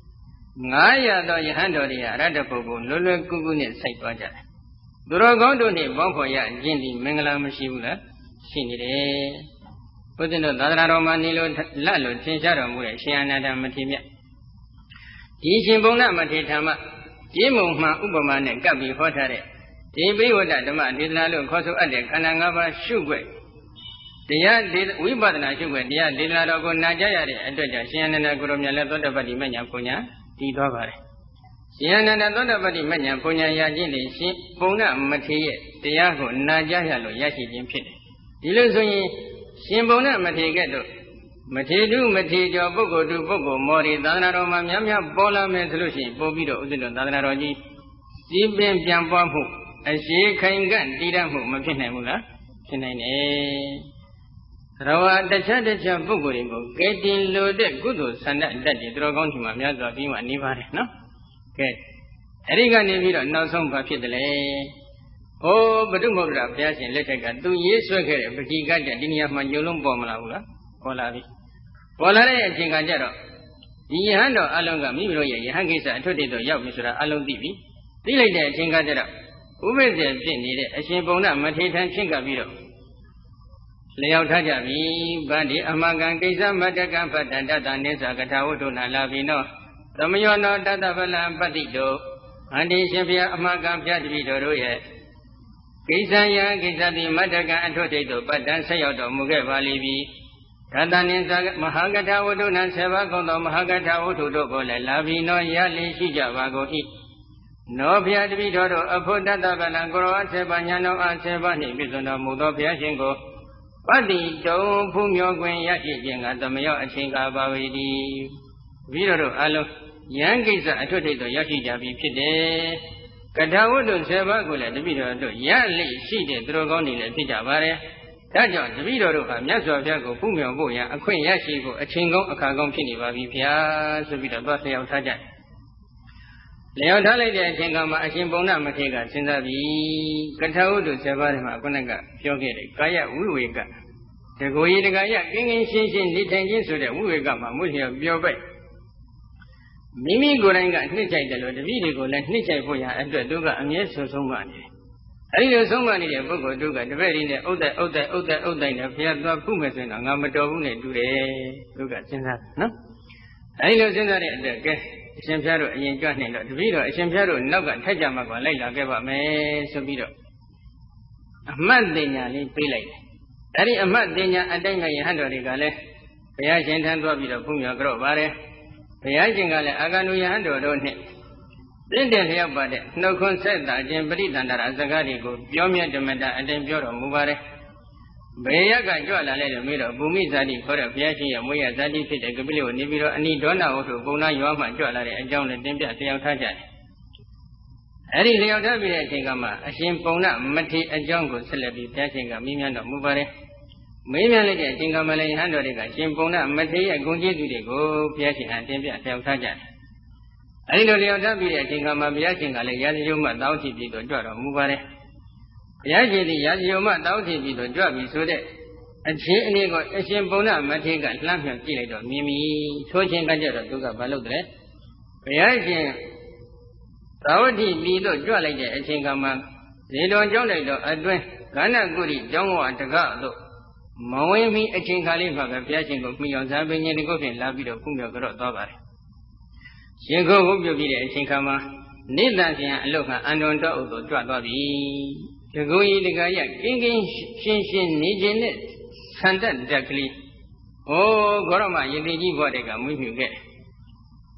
900သောယဟန်တော်တွေအရဟတပုဂ္ဂိုလ်လွယ်လွယ်ကူကူနဲ့စိုက်သွားကြတယ်သူတော်ကောင်းတို့နဲ့ပေါင်းဖော်ရခြင်းဒီမင်္ဂလာမရှိဘူးလားရှိနေတယ်ဘုရားတို့သာသနာတော်မှာနေလို့လတ်လို့သင်ရှားတော်မူတဲ့ရှင်အနန္ဒမထေရမြတ်ဒီရှင်ပုံနာမထေရဓမ္မကြီးမုံမှန်ဥပမာနဲ့ကပ်ပြီးဟောထားတဲ့ဒီပိဝတ္တဓမ္မဒေသနာလို့ခေါ်ဆိုအပ်တဲ့ခန္ဓာ၅ပါးရှုွက်တရားဝိပဿနာရှုွက်တရားဒေသနာတော်ကိုနာကြားရတဲ့အတွက်ကြောင့်ရှင်အနန္ဒကိုရောမြတ်လည်းသောတပတ္တိမညာပူညာတည်သွားပါတယ်ရှင်အနန္ဒသောတပတ္တိမညာပူညာရခြင်းလေရှင်ပုံနာမထေရရဲ့တရားကိုနာကြားရလို့ရရှိခြင်းဖြစ်တယ်ဒီလိုဆိုရင်ရှင်ပုံနာမထေရကဲ့သို့မထေတုမထေကျော်ပုဂ္ဂိုလ်တုပုဂ္ဂိုလ်မော်ရီသာသနာတော်မှာများများပေါ်လာမယ်ဆိုလို့ရှိရင်ပို့ပြီးတော့ဥစ္စတော်သာသနာတော်ကြီးကြီးပင်ပြန်ပွားမှုအရှိခိုင်ကန့်တည်တတ်မှုမဖြစ်နိုင်ဘူးလားဖြစ်နိုင်တယ်သရဝတခြားပုဂ္ဂိုလ်တွေကိုကဲတင်လို့တဲ့ကုသိုလ်ဆန္ဒတတ်တယ်သူတော်ကောင်းဒီမှာများစွာပြီးမှနေပါတယ်နော်ကဲအဲ့ဒီကနေပြီးတော့နောက်ဆုံးဘာဖြစ်တယ်လဲဟိုဘုဒ္ဓမုဒ္ဒရာဘုရားရှင်လက်ထက်ကသူရေးဆွဲခဲ့တဲ့ပဋိကတ္တဒီနေရာမှာညုံလုံးပေါ်မလာဘူးလားပေါ်လာပြီပေါ်လာတဲ့အချိန်ကကြတော့ဒီယဟန်တော်အလုံးကမိမိတို့ရဲ့ယဟန်ကိစ္စအထွတ်တေတော့ရောက်ပြီဆိုတာအလုံးသိပြီသိလိုက်တဲ့အချိန်ကကြတော့ဥပိ္ပဇေဖြစ်နေတဲ့အရှင်ပုံနာမထေရထံဖြစ်ကပ်ပြီးတော့လျောက်ထားကြပြီဗန္ဒီအမကံကိစ္စမတ္တကံဖတ္တတတနိစ္စကထာဝတ္ထုနာလာပြီနောသမယောနောတတဗလံပတ္တိတောအန္တိရှင်ဘုရားအမကံပြတ္တိတော်တို့ရဲ့ကိစ္စယကိစ္စတိမတ္တကံအထွတ်တေတော့ပတ္တံဆက်ရောက်တော်မူခဲ့ပါလိမ့်ပြီဓတနိစ္စမဟာကထာဝတ္ထုနာ7ပါးကုန်သောမဟာကထာဝတ္ထုတို့ကိုလည်းလာပြီနောရလိရှိကြပါကုန်၏နောဘုရားတပည့်တော်တို့အဖို့တတဗလံကိုရောအ7ပါးညာတော်အ7ပါးနှင့်ပြည့်စုံတော်မူသောဘုရားရှင်ကိုပတ္တိတုံဖူးမြော်ခွင့်ရရှိခြင်းကသမယောအချိန်ကားပါဝေသည်ပြီးတော့အလုံးယံကိစ္စအထွတ်ထိပ်သို့ရရှိကြပြီဖြစ်တယ်ကထာဝတ္ထု7ပါးကိုလည်းတပည့်တော်တို့ရလိရှိတဲ့သူတော်ကောင်းတွေလည်းဖြစ်ကြပါတယ်ဒါကြောင့်တပည့်တော်တို့ဟာမြတ်စွာဘုရားကိုဖူးမြော်ဖို့ရန်အခွင့်ရရှိဖို့အချိန်ကောင်းအခါကောင်းဖြစ်နေပါပြီဗျာဆိုပြီးတော့သွားလျှောက်ထားကြတယ်လျှောက်ထားလိုက်တဲ့အချိန်ကမှအရှင်ပုံနာမထေရကစဉ်းစားပြီးကထာဝတ္ထု7ပါးထဲမှာခုနကပြောခဲ့တယ်ကာယဝိဝေကတကိုယ်ရည်တကာယကင်းကင်းရှင်းရှင်းနေထိုင်ခြင်းဆိုတဲ့ဝိဝေကမှာမှုလျော်ပြောပဲ့မိမိကိုယ်တိုင်ကနှစ်ချိုက်တယ်လို့တပည့်တွေကိုလည်းနှစ်ချိုက်ဖို့ရအတွက်သူကအမြဲဆုံးမနေတယ်အဲဒီလိုဆုံးမနေတဲ့ပုဂ္ဂိုလ်တို့ကတပည့်တွေနဲ့ဥဒ္ဒနဲ့ဘုရားသွားဖုမယ်ဆိုရင်တော့ငါမတော်ဘူးနဲ့တူတယ်သူကစဉ်းစားနော်အဲဒီလိုစဉ်းစားတဲ့အတွက်ကဲအရှင်ဘုရားတို့အရင်ကြွနေတော့တပည့်တော်အရှင်ဘုရားတို့နောက်ကထက်ကြမှာကလိုက်လာခဲ့ပါမယ်ဆိုပြီးတော့အမှတ်တင်ညာလေးပေးလိုက်တယ်အဲဒီအမှတ်တင်ညာအတိုင်းကယဟန်တော်တွေကလည်းဘုရားရှင်ထံသွားပြီးတော့ဖုမြော်ကြော့ပါတယ်ဘုရားရှင်ကလည်းအာဂန္တုယဟန်တော်တို့နဲ့တင့်တယ်လျောက်ပါတဲ့နှုတ်ခွန်းဆက်တာခြင်းပရိသန္တရာစကားတွေကိုပြောမြတ်ဓမ္မတာအတိုင်းပြောတော်မူပါတယ်ဘယ်ရက်ကကြွလာလဲလို့မေးတော့ဘူမိဇာတိခေါ်တဲ့ဘုရားရှင်ရဲ့မွေးရဇာတိဖြစ်တဲ့ကပိလိကိုနေပြီးတော့အနိဒေါနဝတ္ထုပုံနာရွာမှကြွလာတဲ့အကြောင်းနဲ့တင်ပြလျောက်ထားကြတယ်အဲဒီလျောက်ထားပြီးတဲ့အချိန်ကမှအရှင်ပုံနာမထေရအကြောင်းကိုဆက်လက်ပြီးဘုရားရှင်ကမေးမြန်းတော်မူပါတယ်မေးမြန်းလိုက်တဲ့အချိန်ကမှလည်းယဟန်တော်တွေကရှင်ပုံနာမထေရရဲ့ဂုဏ်ကျေးဇူးတွေကိုဘုရားရှင်ကတင်ပြလျောက်ထားကြတယ်အဲဒီလိုလျောက်ထားပြီးတဲ့အချိန်ကမှဘုရားရှင်ကလည်းရာဇယုံမတောင်းထီပြီးတော့ကြွတော်မူပါတယ်ဘုရားရှင်သည်ရာဇယုံမတောင်းထီပြီးတော့ကြွပြီဆိုတဲ့အခြေအနေကိုအရှင်ပုံနာမထေရကလှမ်းမြောက်ကြည့်လိုက်တော့မြင်ပြီထိုးချင်းကကြတော့သူကဘာလုပ်တယ်ဘုရားရှင်သာဝတိပြည်သို့ကြွလိုက်တဲ့အချိန်ကမှဇေတော်ကျောင်းလိုက်တော့အတွင်းကဏ္ဍကုရိကျောင်းဝတကသို့မဝင်မီအချိန်ခါလေးမှာပဲဘုရားရှင်ကိုမိအောင်ဇာပင်ရှင်ဒီကုတ်ဖြင့်လာပြီးတော့ဖုမြော်ကြတော့သွားပါတယ်ရှင်ကိုဝုတ်ပြုပြီးတဲ့အချိန်ခါမှာနေတန်ရှင်အလုတ်ကအန္တန်တော်ဥသို့ကြွသွားပြီတကူကြီးတကရကင်းကင်းရှင်းရှင်းနေခြင်းနဲ့ဆန္ဒတက်ကလေးဩဂေါရမယတိကြီးဘွားတွေကမွေးမြူခဲ့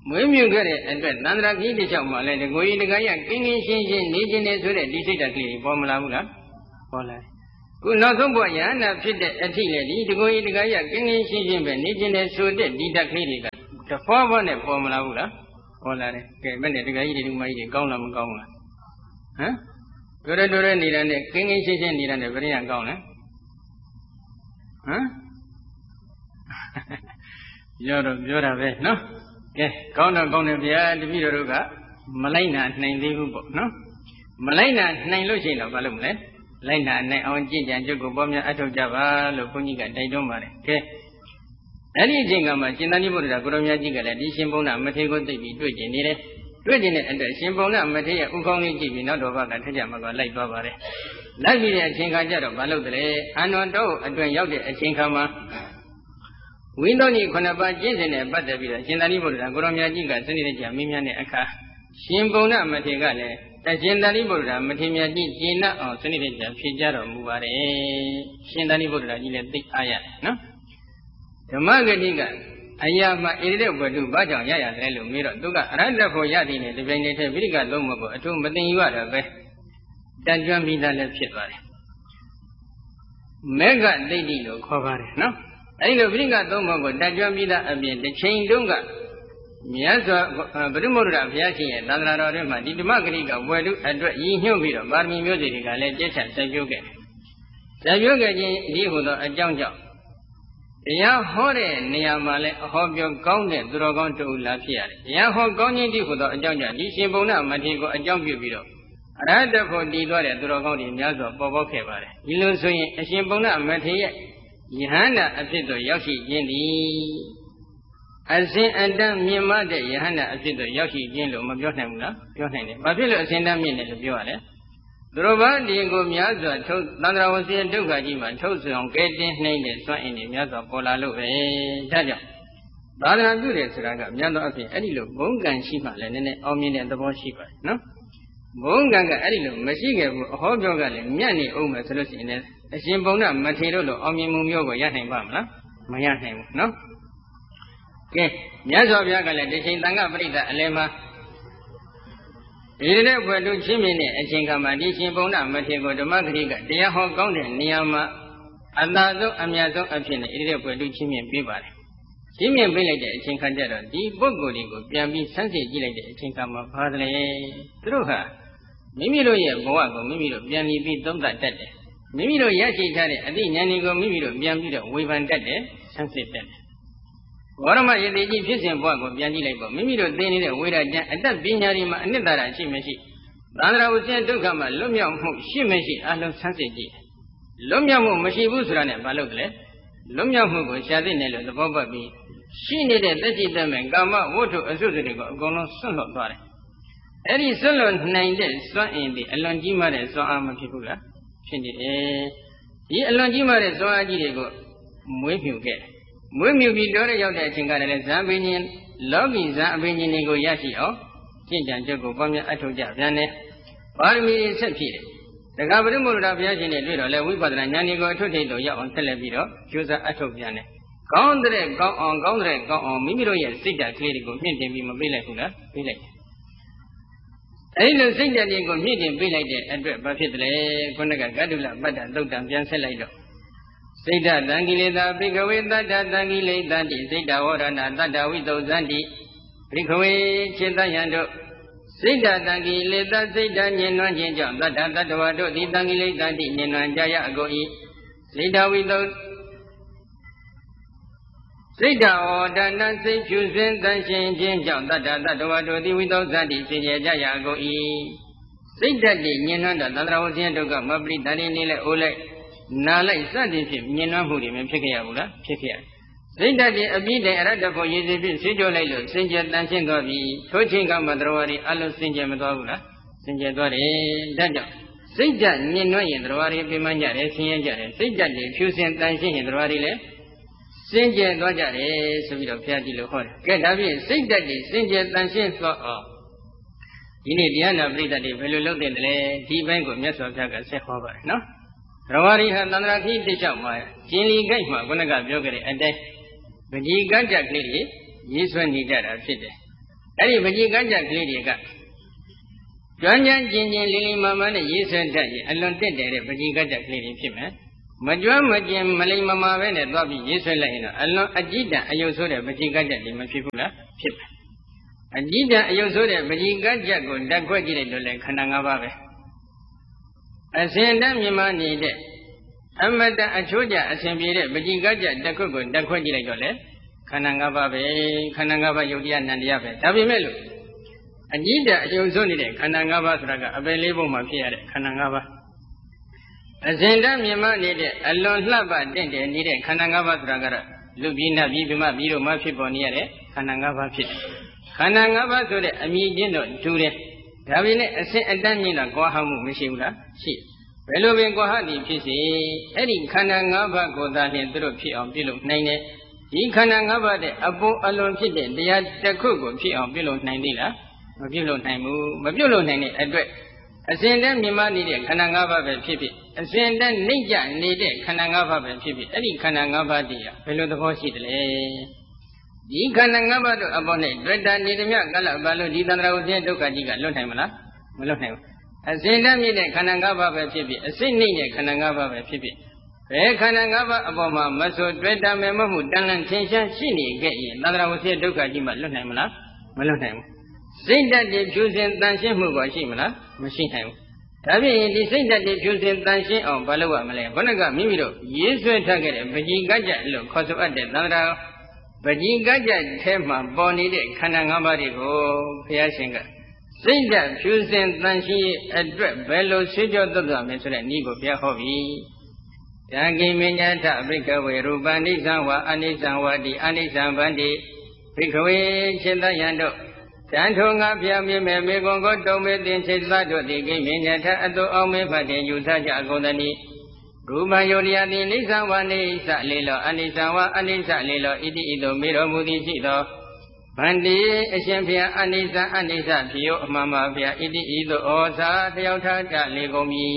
မွေးမြူခဲ့တဲ့အတွက်သန္တရာကြီးတစ်လျှောက်မှလည်းတကိုယ်ကြီးတကရကင်းကင်းရှင်းရှင်းနေခြင်းနဲ့ဆိုတဲ့ဒီစိတ်ဓာတ်ကလေးပေါ်မလာဘူးလားပေါ်လာခုနောက်ဆုံးဘဝယဟန္တာဖြစ်တဲ့အထိလည်းဒီတကိုယ်ကြီးတကရကင်းကင်းရှင်းရှင်းပဲနေခြင်းနဲ့ဆိုတဲ့ဒီဓာတ်ကလေးတွေကတဖွာဖွာနဲ့ပေါ်မလာဘူးလားပေါ်လာတယ်ကဲဘယ်နဲ့တကကြီးတွေဒီမကြီးတွေကောင်းလားမကောင်းလားဟမ်တို့ရနေတာနဲ့ကင်းကင်းရှင်းရှင်းနေတာနဲ့ဘယ်ရန်ကောင်းလဲဟမ်ပြောတာပဲနော်ကဲကောင်းတော့ကောင်းတယ်ဗျာတပည့်တော်တို့ကမလိုက်နာနိုင်သေးဘူးပေါ့နော်မလိုက်နာနိုင်လို့ရှိရင်တော့ဘာလုပ်မလဲလိုက်နာနိုင်အောင်ကြင်ကြံကြုတ်ကိုပေါ်များအထောက်ကြပါလို့ဘုန်းကြီးကတိုက်တွန်းပါတယ်ကဲအဲ့ဒီအချိန်ကမှရှင်သာရိပုတ္တရာကိုရောင်မြတ်ကြီးကလည်းဒီရှင်ဘုန်းတော်မထေရကိုသိပြီးတွေ့ကျင်နေတယ်တွေ့ကျင်တဲ့အတွက်ရှင်ဘုန်းတော်မထေရရဲ့ဥကောင်းလေးကြည့်ပြီးနောက်တော်ဘကထက်ကြမှာကလိုက်သွားပါတယ်လိုက်ပြီးတဲ့အချိန်ခါကျတော့ဘာလုပ်တယ်လဲအနန္တောအတွင်ရောက်တဲ့အချိန်ခါမှာဝိသုဒ္ဓိ9ပါးကျင့်စဉ်နဲ့ပတ်သက်ပြီးတော့ရှင်သာရိပုတ္တရာကိုရောင်မြတ်ကြီးကစနစ်တကျမင်းများတဲ့အခါရှင်ဘုန်းတော်မထေရကလည်းရှင်သာရိပုတ္တရာမထေရမြတ်ကြီးကျင့်တတ်အောင်စနစ်တကျဖြေကြတော်မူပါတယ်ရှင်သာရိပုတ္တရာကြီးလည်းသိအားရတယ်နော်ဓမ္မဂတိကအရာမှဣရိဝတ္ထုဘာကြောင့်ရရတယ်လို့မေးတော့သူကအရဟတဖို့ရသည်နဲ့ဒီပိုင်းနဲ့တည်းဗိရိကလုံးမကိုအထူးမသိယူရတော့ပဲတန်ကြွမိသားလည်းဖြစ်သွားတယ်မေဃသိတိလို့ခေါ်ပါတယ်နော်အဲဒီလိုဗိရိကသုံးဖို့ကိုတန်ကြွမိသားအပြင်တစ်ချိန်တုန်းကမြတ်စွာဘုရားမုဒ္ဒရာဘုရားရှင်ရဲ့သန္တာတော်တွေမှာဒီဓမ္မဂတိကဝယ်လူအတွက်ရည်ညွှန်းပြီးတော့ပါရမီမျိုးစေ့တွေကလည်းကျက်ချစိုက်ပျိုးခဲ့စိုက်ပျိုးခဲ့ခြင်းဒီဟူသောအကြောင်းကြောင့်တရားဟောတဲ့နေရာမှာလည်းအဟောပြောကောင်းတဲ့သူတော်ကောင်းတူလာဖြစ်ရတယ်တရားဟောကောင်းခြင်းဒီဟူသောအကြောင်းကြောင့်ဒီရှင်ဘုံနာမထေရကိုအကြောင်းပြုပြီးတော့အရဟတဖို့တည်သွားတဲ့သူတော်ကောင်းတွေများစွာပေါ်ပေါက်ခဲ့ပါတယ်ဒီလိုဆိုရင်အရှင်ဘုံနာမထေရရဲ့ယဟန္တာအဖြစ်သို့ရောက်ရှိခြင်းသည်အစဉ်အတန်းမြင်မတဲ့ယဟန္တာအဖြစ်သို့ရောက်ရှိခြင်းလို့မပြောနိုင်ဘူးလားပြောနိုင်တယ်ဘာဖြစ်လို့အစဉ်တန်းမြင်တယ်လို့ပြောရလဲသူတော်ဘာဒီကိုများစွာထုတ်သန္တရာဝစီဒုက္ခကြီးမှာထုတ်ဆောင်ကဲတင်နှိမ့်တဲ့စွမ်းအင်တွေများစွာပေါ်လာလို့ပဲဒါကြောင့်သာသနာပြုတယ်ဆိုတာကများသောအဖြစ်အဲ့ဒီလိုဘုံကံရှိမှလည်းနည်းနည်းအောင်မြင်တဲ့သဘောရှိပါတယ်နော်ဘုံကံကအဲ့ဒီလိုမရှိခဲ့ဘူးအဟောပြောကလည်းမြတ်နေအောင်မယ်ဆိုလို့ရှိရင်လည်းအရှင်ဘုံနာမထေရလို့အောင်မြင်မှုမျိုးကိုရနိုင်ပါမလားမရနိုင်ဘူးနော်ကဲမြတ်စွာဘုရားကလည်းဒီချိန်သံဃပရိသတ်အလယ်မှာဒီတဲ့ဘွယ်တို့ချင်းမြင်တဲ့အချိန်ကမှဒီရှင်ဘုံနာမထေရကိုဓမ္မဂရိကတရားဟောကောင်းတဲ့နေရာမှာအသာဆုံးအမြတ်ဆုံးအဖြစ်နဲ့ဒီတဲ့ဘွယ်တို့ချင်းမြင်ပေးပါတယ်ချင်းမြင်ပေးလိုက်တဲ့အချိန်ခါကျတော့ဒီပုဂ္ဂိုလ်တွေကိုပြန်ပြီးဆန်းစစ်ကြည့်လိုက်တဲ့အချိန်ကမှဘာလဲသူတို့ဟာမိမိတို့ရဲ့ဘဝကိုမိမိတို့ပြန်ပြီးသုံးသပ်တတ်တယ်မိမိတို့ရရှိထားတဲ့အသိဉာဏ်တွေကိုမိမိတို့ပြန်ပြီးတော့ဝေဖန်တတ်တယ်ဆန်းစစ်တတ်တယ်ဝရမယတိကြီးဖြစ်စဉ်ဘဝကိုပြန်ကြည့်လိုက်ပေါ့မိမိတို့သိနေတဲ့ဝိရကျမ်းအတတ်ပညာတွေမှာအနှစ်သာရရှိမရှိသန္တရာဝဆင်းဒုက္ခမှာလွတ်မြောက်မှုရှိမရှိအလုံးဆန်းစစ်ကြည့်လွတ်မြောက်မှုမရှိဘူးဆိုတာနဲ့ဘာလို့လဲလွတ်မြောက်မှုကိုရှာသိနေလို့သဘောပေါက်ပြီးရှိနေတဲ့သက်ရှိသက်မဲ့ကာမဝတ္ထုအစုစုတွေကိုအကုန်လုံးဆွတ်လွတ်သွားတယ်အဲ့ဒီဆွတ်လွတ်နိုင်တဲ့စွမ်းအင်တွေအလွန်ကြီးမားတဲ့စွမ်းအားမဖြစ်ဘူးလားဖြစ်နေတယ်ဒီအလွန်ကြီးမားတဲ့စွမ်းအားကြီးတွေကိုမွေးမြူခဲ့မွေးမြူပြီးတော့ရောက်တဲ့အချိန်ကလည်းဇံပင်ရှင်လောကီဇံအပင်ရှင်တွေကိုရရှိအောင်ကျင့်ကြံကြုတ်ကိုပေါင်းများအထောက်ကြပြန်တယ်ပါရမီဆက်ဖြစ်တယ်တက္ကပရိမုဒ္ဒရာဘုရားရှင်နဲ့တွေ့တော့လဲဝိပဿနာဉာဏ်တွေကိုအထွတ်ထိပ်သို့ရောက်အောင်ဆက်လက်ပြီးတော့ကြိုးစားအထောက်ပြန်တယ်ကောင်းတဲ့ကောင်းအောင်ကောင်းတဲ့ကောင်းအောင်မိမိတို့ရဲ့စိတ်ဓာတ်ကလေးတွေကိုမြင့်တင်ပြီးမပေးလိုက်ဘူးလားပေးလိုက်အဲဒီလိုစိတ်ဓာတ်တွေကိုမြင့်တင်ပေးလိုက်တဲ့အတွက်ဘာဖြစ်တယ်လဲခုနကကတုလပတ္တသုတ်တံပြန်ဆက်လိုက်တော့စိတ်ဓာတံကိလေသာဘိကဝေတတ္တတံကိလေသာတိစိတ်ဓာဝရဏတတ္တဝိသုဇံတိဘိကဝေจิตယံတို့စိတ်ဓာတံကိလေသာစိတ်ဓာညင်နွမ်းခြင်းကြောင့်တတ္တတတ္တဝါတို့သည်တံကိလေသာတိညင်နွမ်းကြရအကုန်၏စိတ်ဓာဝိသုစိတ်ဓာဩဒနာစိတ်ဖြူစင်တန်ရှင်းခြင်းကြောင့်တတ္တတတ္တဝါတို့သည်ဝိသုဇံတိစင်ကြယ်ကြရအကုန်၏စိတ်ဓာတ်ညင်နွမ်းတော့သန္တရာဝဇင်းဒုက္ခမပရိတန်နေလဲအိုးလိုက်နာလိုက်စသည်ဖြင့်မြင်နှံမှုတွေမဖြစ်ခဲ့ရဘူးလားဖြစ်ခဲ့ရစိတ်ဓာတ်တွေအပြည့်တိုင်အရတ္တဖို့ရည်စည်ဖြင့်ဆေးကြောလိုက်လို့စင်ကြယ်တန်ရှင်းသွားပြီထိုးချင်းကမှတရားဝါတွေအလုံးစင်ကြယ်မသွားဘူးလားစင်ကြယ်သွားတယ်ဒါကြောင့်စိတ်ဓာတ်မြင်နှံ့ရင်တရားဝါတွေပြမကြတယ်ဆင်းရဲကြတယ်စိတ်ဓာတ်တွေဖြူစင်တန်ရှင်းရင်တရားဝါတွေလည်းစင်ကြယ်သွားကြတယ်ဆိုပြီးတော့ဘုရားကြီးလိုဟောတယ်ကဲဒါဖြင့်စိတ်ဓာတ်တွေစင်ကြယ်တန်ရှင်းသွားအောင်ဒီနေ့တရားနာပရိသတ်တွေဘယ်လိုလုပ်တဲ့လဲဒီဘက်ကိုမြတ်စွာဘုရားကဆက်ဟောပါတယ်နော်ရဝရီဟာသန္တရာခိတိလျှောက်မှာကျင်လီကိုက်မှာခုနကပြောခဲ့တဲ့အတိုင်းပကြီးကကြကလေးတွေရေးဆွဲနေကြတာဖြစ်တယ်အဲ့ဒီပကြီးကကြကလေးတွေကကျွမ်းကျင်ကျင်လီလီမာမာနဲ့ရေးဆွဲတတ်ရင်အလွန်တက်တဲ့ပကြီးကကြကလေးတွေဖြစ်မယ်မကျွမ်းမကျင်မလိမ္မာပဲနဲ့သွားပြီးရေးဆွဲလိုက်ရင်တော့အလွန်အကြည့်တန်အယုတ်ဆိုးတဲ့ပကြီးကကြတွေမဖြစ်ဘူးလားဖြစ်မယ်အကြည့်တန်အယုတ်ဆိုးတဲ့ပကြီးကကြကိုဓာတ်ခွက်ကြည့်လိုက်တော့လေခန္ဓာ၅ပါးပဲအစဉ်တည်းမြင်မနေတဲ့အမတအချိုးကျအစဉ်ပြေတဲ့ပကြီးကကြဓာတ်ခွက်ကိုဓာတ်ခွက်ကြည့်လိုက်တော့လေခန္ဓာ၅ပါးပဲခန္ဓာ၅ပါးယုတ်တရားနံတရားပဲဒါပေမဲ့လို့အကြည့်တန်အယုတ်ဆိုးနေတဲ့ခန္ဓာ၅ပါးဆိုတာကအပယ်လေးပုံမှာဖြစ်ရတဲ့ခန္ဓာ၅ပါးအစဉ်တည်းမြင်မနေတဲ့အလွန်လှပတင့်တယ်နေတဲ့ခန္ဓာ၅ပါးဆိုတာကတော့လူပြည်နတ်ပြည်ဗမာပြည်တို့မှာဖြစ်ပေါ်နေရတဲ့ခန္ဓာ၅ပါးဖြစ်တယ်ခန္ဓာ၅ပါးဆိုတဲ့အမြင်ချင်းတော့တူတယ်ဒါပေမဲ့အစဉ်အတန်းမြင်တာကွာဟမှုမရှိဘူးလားရှိဘယ်လိုပင်ကွာဟသည်ဖြစ်စေအဲ့ဒီခန္ဓာ၅ပါးကိုသာလျှင်သူတို့ဖြစ်အောင်ပြုလုပ်နိုင်တယ်ဒီခန္ဓာ၅ပါးတဲ့အပေါ်အလွန်ဖြစ်တဲ့တရားတစ်ခုကိုဖြစ်အောင်ပြုလုပ်နိုင်သေးလားမပြုလုပ်နိုင်ဘူးမပြုလုပ်နိုင်တဲ့အတွက်အစဉ်တည်းမြင်မနေတဲ့ခန္ဓာ၅ပါးပဲဖြစ်ဖြစ်အစဉ်တည်းနှိမ့်ကြနေတဲ့ခန္ဓာ၅ပါးပဲဖြစ်ဖြစ်အဲ့ဒီခန္ဓာ၅ပါးတည်းဘယ်လိုသဘောရှိသလဲဒီခန္ဓာ၅ပါးတို့အပေါ်နဲ့တွေ့တာနေသည်မြကလဘာလို့ဒီသန္တရာဝဆင်းဒုက္ခကြီးကလွတ်နိုင်မလားမလွတ်နိုင်ဘူးအစဉ်တည်းမြင်တဲ့ခန္ဓာ၅ပါးပဲဖြစ်ဖြစ်အစဉ်နှိမ့်တဲ့ခန္ဓာ၅ပါးပဲဖြစ်ဖြစ်ဘယ်ခန္ဓာ၅ပါးအပေါ်မှာမဆိုတွေ့တာမယ်မဟုတ်တန်လန့်ထင်ရှားရှိနေခဲ့ရင်သန္တရာဝဆင်းဒုက္ခကြီးမှလွတ်နိုင်မလားမလွတ်နိုင်ဘူးစိတ်ဓာတ်တွေဖြူစင်တန်ရှင်းမှုကိုရှိမလားမရှိနိုင်ဘူးဒါဖြင့်ဒီစိတ်ဓာတ်တွေဖြူစင်တန်ရှင်းအောင်ဘာလုပ်ရမလဲခေါင်းကမိမိတို့ရေးဆွဲထားခဲ့တဲ့ပကြီးကကြလို့ခေါ်ဆိုအပ်တဲ့သန္တရာပကြီးကကြထဲမှာပေါ်နေတဲ့ခန္ဓာ၅ပါးတွေကိုဘုရားရှင်ကစိတ်ဓာတ်ဖြူစင်တန်ရှင်းရဲ့အတွက်ဘယ်လိုဆွေးကြောသွတ်သွားမယ်ဆိုတဲ့နည်းကိုဘုရားဟောပြီတံကိမညထဘိကဝေရူပနိစ္စဝါအနိစ္စဝတိအနိစ္စဗန္တိဘိကဝေခြေတယံတို့တန်ထုံငါဖျားမြင်မဲ့မေကွန်ကိုတုံမေတင်ခြေသတို့သည်ကိမညထအတုအောင်မေဖတ်တင်ယူထားကြအကုန်သနည်းရူပယုတ်တရားသည်နိစ္စဝါနိစ္စလေလောအနိစ္စဝါအနိစ္စလေလောဣတိဣတောမေတော်မူသည်ရှိသောဗန္တိအရှင်ဖျားအနိစ္စဖြစ်ယောအမှန်ပါဖျားဣတိဣတောဩဇာတယောက်ထားကြလေကုန်ပြီ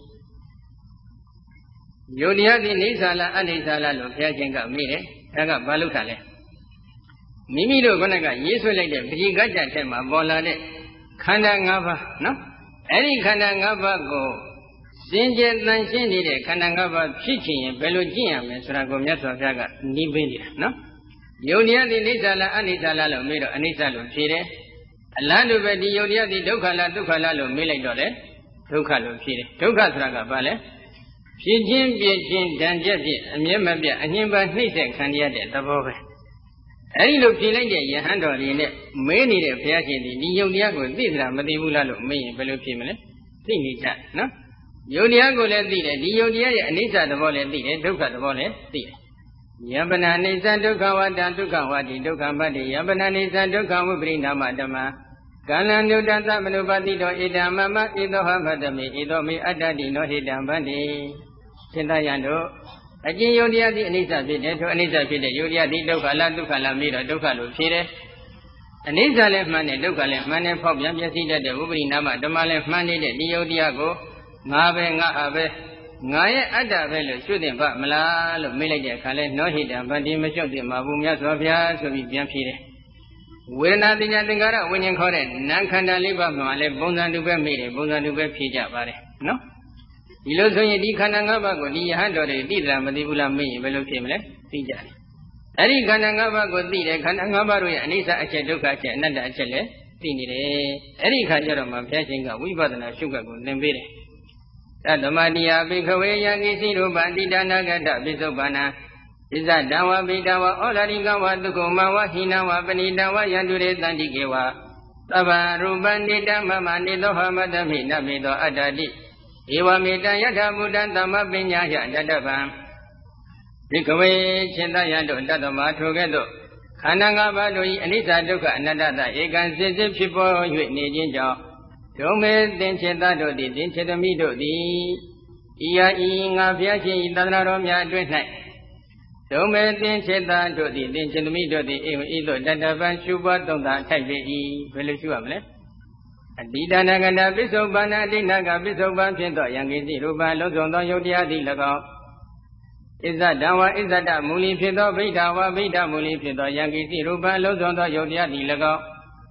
ယုတ်တရားသည်နိစ္စလားအနိစ္စလားလို့ဘုရားရှင်ကမေးတယ်ဒါကဘာလို့ထားလဲမိမိတို့ကရေးဆွဲလိုက်တဲ့ပရိကကြတဲ့မှာပေါ်လာတဲ့ခန္ဓာ၅ပါးနော်အဲ့ဒီခန္ဓာ၅ပါးကိုစင်ကြယ်တန်ရှင်းနေတဲ့ခန္ဓာ၅ပါးဖြစ်ချင်ရင်ဘယ်လိုကျင့်ရမလဲဆိုတာကိုမြတ်စွာဘုရားကနိဗ္ဗာန်တယ်နော်ယုတ်တရားသည်နိစ္စလားအနိစ္စလားလို့မေးတော့အနိစ္စလို့ဖြေတယ်အလားတူပဲဒီယုတ်တရားသည်ဒုက္ခလားဒုက္ခလားလို့မေးလိုက်တော့လေဒုက္ခလို့ဖြေတယ်ဒုက္ခဆိုတာကဘာလဲဖြစ်ခြင်းပြည့်ခြင်းဒဏ်ချက်ဖြင့်အမြဲမပြတ်အငြင်းပန်းနှိမ့်ဆက်ခံရတဲ့သဘောပဲအဲဒီလိုဖြေလိုက်တဲ့ယဟန်တော်တွေနဲ့မေးနေတဲ့ဘုရားရှင်ဒီယုတ်တရားကိုသိသလားမသိဘူးလားလို့မေးရင်ဘယ်လိုဖြေမလဲသိနေကြနော်ယုတ်တရားကိုလည်းသိတယ်ဒီယုတ်တရားရဲ့အနိစ္စသဘောလည်းသိတယ်ဒုက္ခသဘောလည်းသိတယ်ယပနာနိစ္စဒုက္ခဝတ္တဒုက္ခဝါတိဒုက္ခပတ္တိယပနာနိစ္စဒုက္ခဝိပရိနာမဓမ္မကာလံညုတသမနုပါတိတောဣဒံမမဣသောဟဗတမေဣသောမေအတ္တတိနောဟိတံဗန္တိရှင်သာယံတို့အကျဉ်းယုတ်တရားသည်အနိစ္စဖြစ်တယ်ထိုအနိစ္စဖြစ်တဲ့ယုတ်တရားသည်ဒုက္ခလားဒုက္ခလားမေးတော့ဒုက္ခလို့ဖြေတယ်အနိစ္စလည်းမှန်တယ်ဒုက္ခလည်းမှန်တယ်ဖောက်ပြန်ပြည့်စည်တတ်တဲ့ဝိပရိနာမဓမ္မလည်းမှန်နေတဲ့ဒီယုတ်တရားကိုငါပဲငါဟာပဲငါရဲ့အတ္တပဲလို့ရှုသင်ပါမလားလို့မေးလိုက်တဲ့အခါလဲနောဟိတံဗန္တိမရှုသင်ပါဘူးမြတ်စွာဘုရားဆိုပြီးပြန်ဖြေတယ်ဝေဒနာပညာသင်္ကာရဝိညာဉ်ခေါ်တဲ့နာမ်ခန္ဓာလေးပါးမှာလည်းပုံစံတူပဲမေးတယ်ပုံစံတူပဲဖြေကြပါတယ်နော်ဒီလိုဆိုရင်ဒီခန္ဓာ၅ပါးကိုဒီယဟန်တော်တွေသိသလားမသိဘူးလားမေးရင်ဘယ်လိုဖြစ်မလဲသိကြတယ်အဲ့ဒီခန္ဓာ၅ပါးကိုသိတယ်ခန္ဓာ၅ပါးတို့ရဲ့အနိစ္စအချက်ဒုက္ခအချက်အနတ္တအချက်လည်းသိနေတယ်အဲ့ဒီခါကျတော့မှဘုရားရှင်ကဝိပဿနာရှုခတ်ကိုသင်ပေးတယ်သတ္တမတိယဘိခဝေယကိစီရူပံတိတနာဂတပိစုပ္ပန္နဣဇဒံဝဗိတဝဩလာရိကဝဒုက္ခမဝဟိနဝပဏိတဝယန္တုရေတန္တိကေဝသဗ္ဗရူပံတိတမမနိသောဟမတမိနမေသောအတ္တတိဧဝမေတံယထာဘုဒ္ဓံသမ္မပညာယတတဗံဘိကဝေရှင်သယံတို့တတ္တမထိုကဲ့သို့ခန္ဓာ၅ပါးတို့၏အနိစ္စဒုက္ခအနတ္တသဧကံစစ်စစ်ဖြစ်ပေါ်၍နေခြင်းကြောင့်ဒုမေသင်္ချေတတို့သည်သင်္ချေသမီးတို့သည်ဤယာဤငါဘုရားရှင်၏သာသနာတော်များအတွင်း၌ဒုမေသင်္ချေတတို့သည်သင်္ချေသမီးတို့သည်ဧဝံဤသို့တတဗံရှုပွားသုံးသာထိုက်ပေ၏ဘယ်လိုရှုရမလဲအတိတနာကန္တာပိစုပန္နအတိနာကပိစုပန်ဖြင့်သောယံကိစီရူပံလုံးစုံသောယုတ်တရားသည်၎င်းဣဇဒံဝဣဇဒမူလီဖြစ်သောဗိဓာဝဗိဓာမူလီဖြစ်သောယံကိစီရူပံလုံးစုံသောယုတ်တရားသည်၎င်း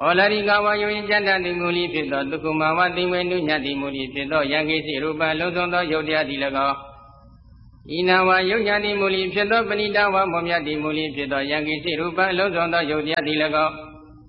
လာရိကဝါယုံကျန်တတိမူလီဖြစ်သောဒုက္ခမဝတိဝေနုညတိမူလီဖြစ်သောယံကိစီရူပလုံးစုံသောယုတ်တရားသည်၎င်းဤနာဝယုတ်ညာတိမူလီဖြစ်သောပဏိတဝမောမြတိမူလီဖြစ်သောယံကိစီရူပလုံးစုံသောယုတ်တရားသည်၎င်း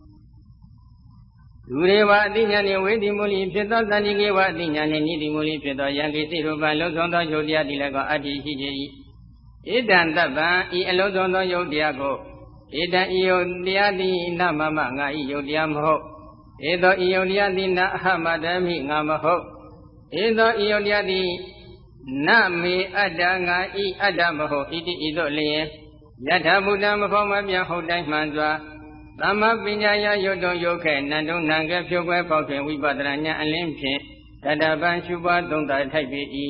ဒုရေဝအတိညာနှင့်ဝေတိမူလီဖြစ်သောတဏှိကေဝအတိညာနှင့်နိတိမူလီဖြစ်သောယံကိစီရူပလုံးစုံသောယုတ်တရားသည်၎င်းအတ္တိရှိခြင်း၏ဣဒံတပ္ပံဤအလုံးစုံသောယုတ်တရားကိုဣဒံဤယုတ်တရားသည်နမမငါဤယုတ်တရားမဟုတ်ဧသောဤယုတ်တရားသည်နအဟမတမိငါမဟုတ်ဧသောဤယုတ်တရားသည်နမေအတ္တငါဤအတ္တမဟုတ်ဣတိဤသို့လျင်ယထာဘုဒ္ဓမဖောမပြဟုတ်တိုင်းမှန်စွာသမ္မာပညာယယုတ်တော်ယုတ်ခဲနန္တုနံကဲဖြုတ်ခွဲပေါက်တွင်ဝိပဿနာဉာဏ်အလင်းဖြင့်တတပံရှုပါသုံးတာထိုက်ပေ၏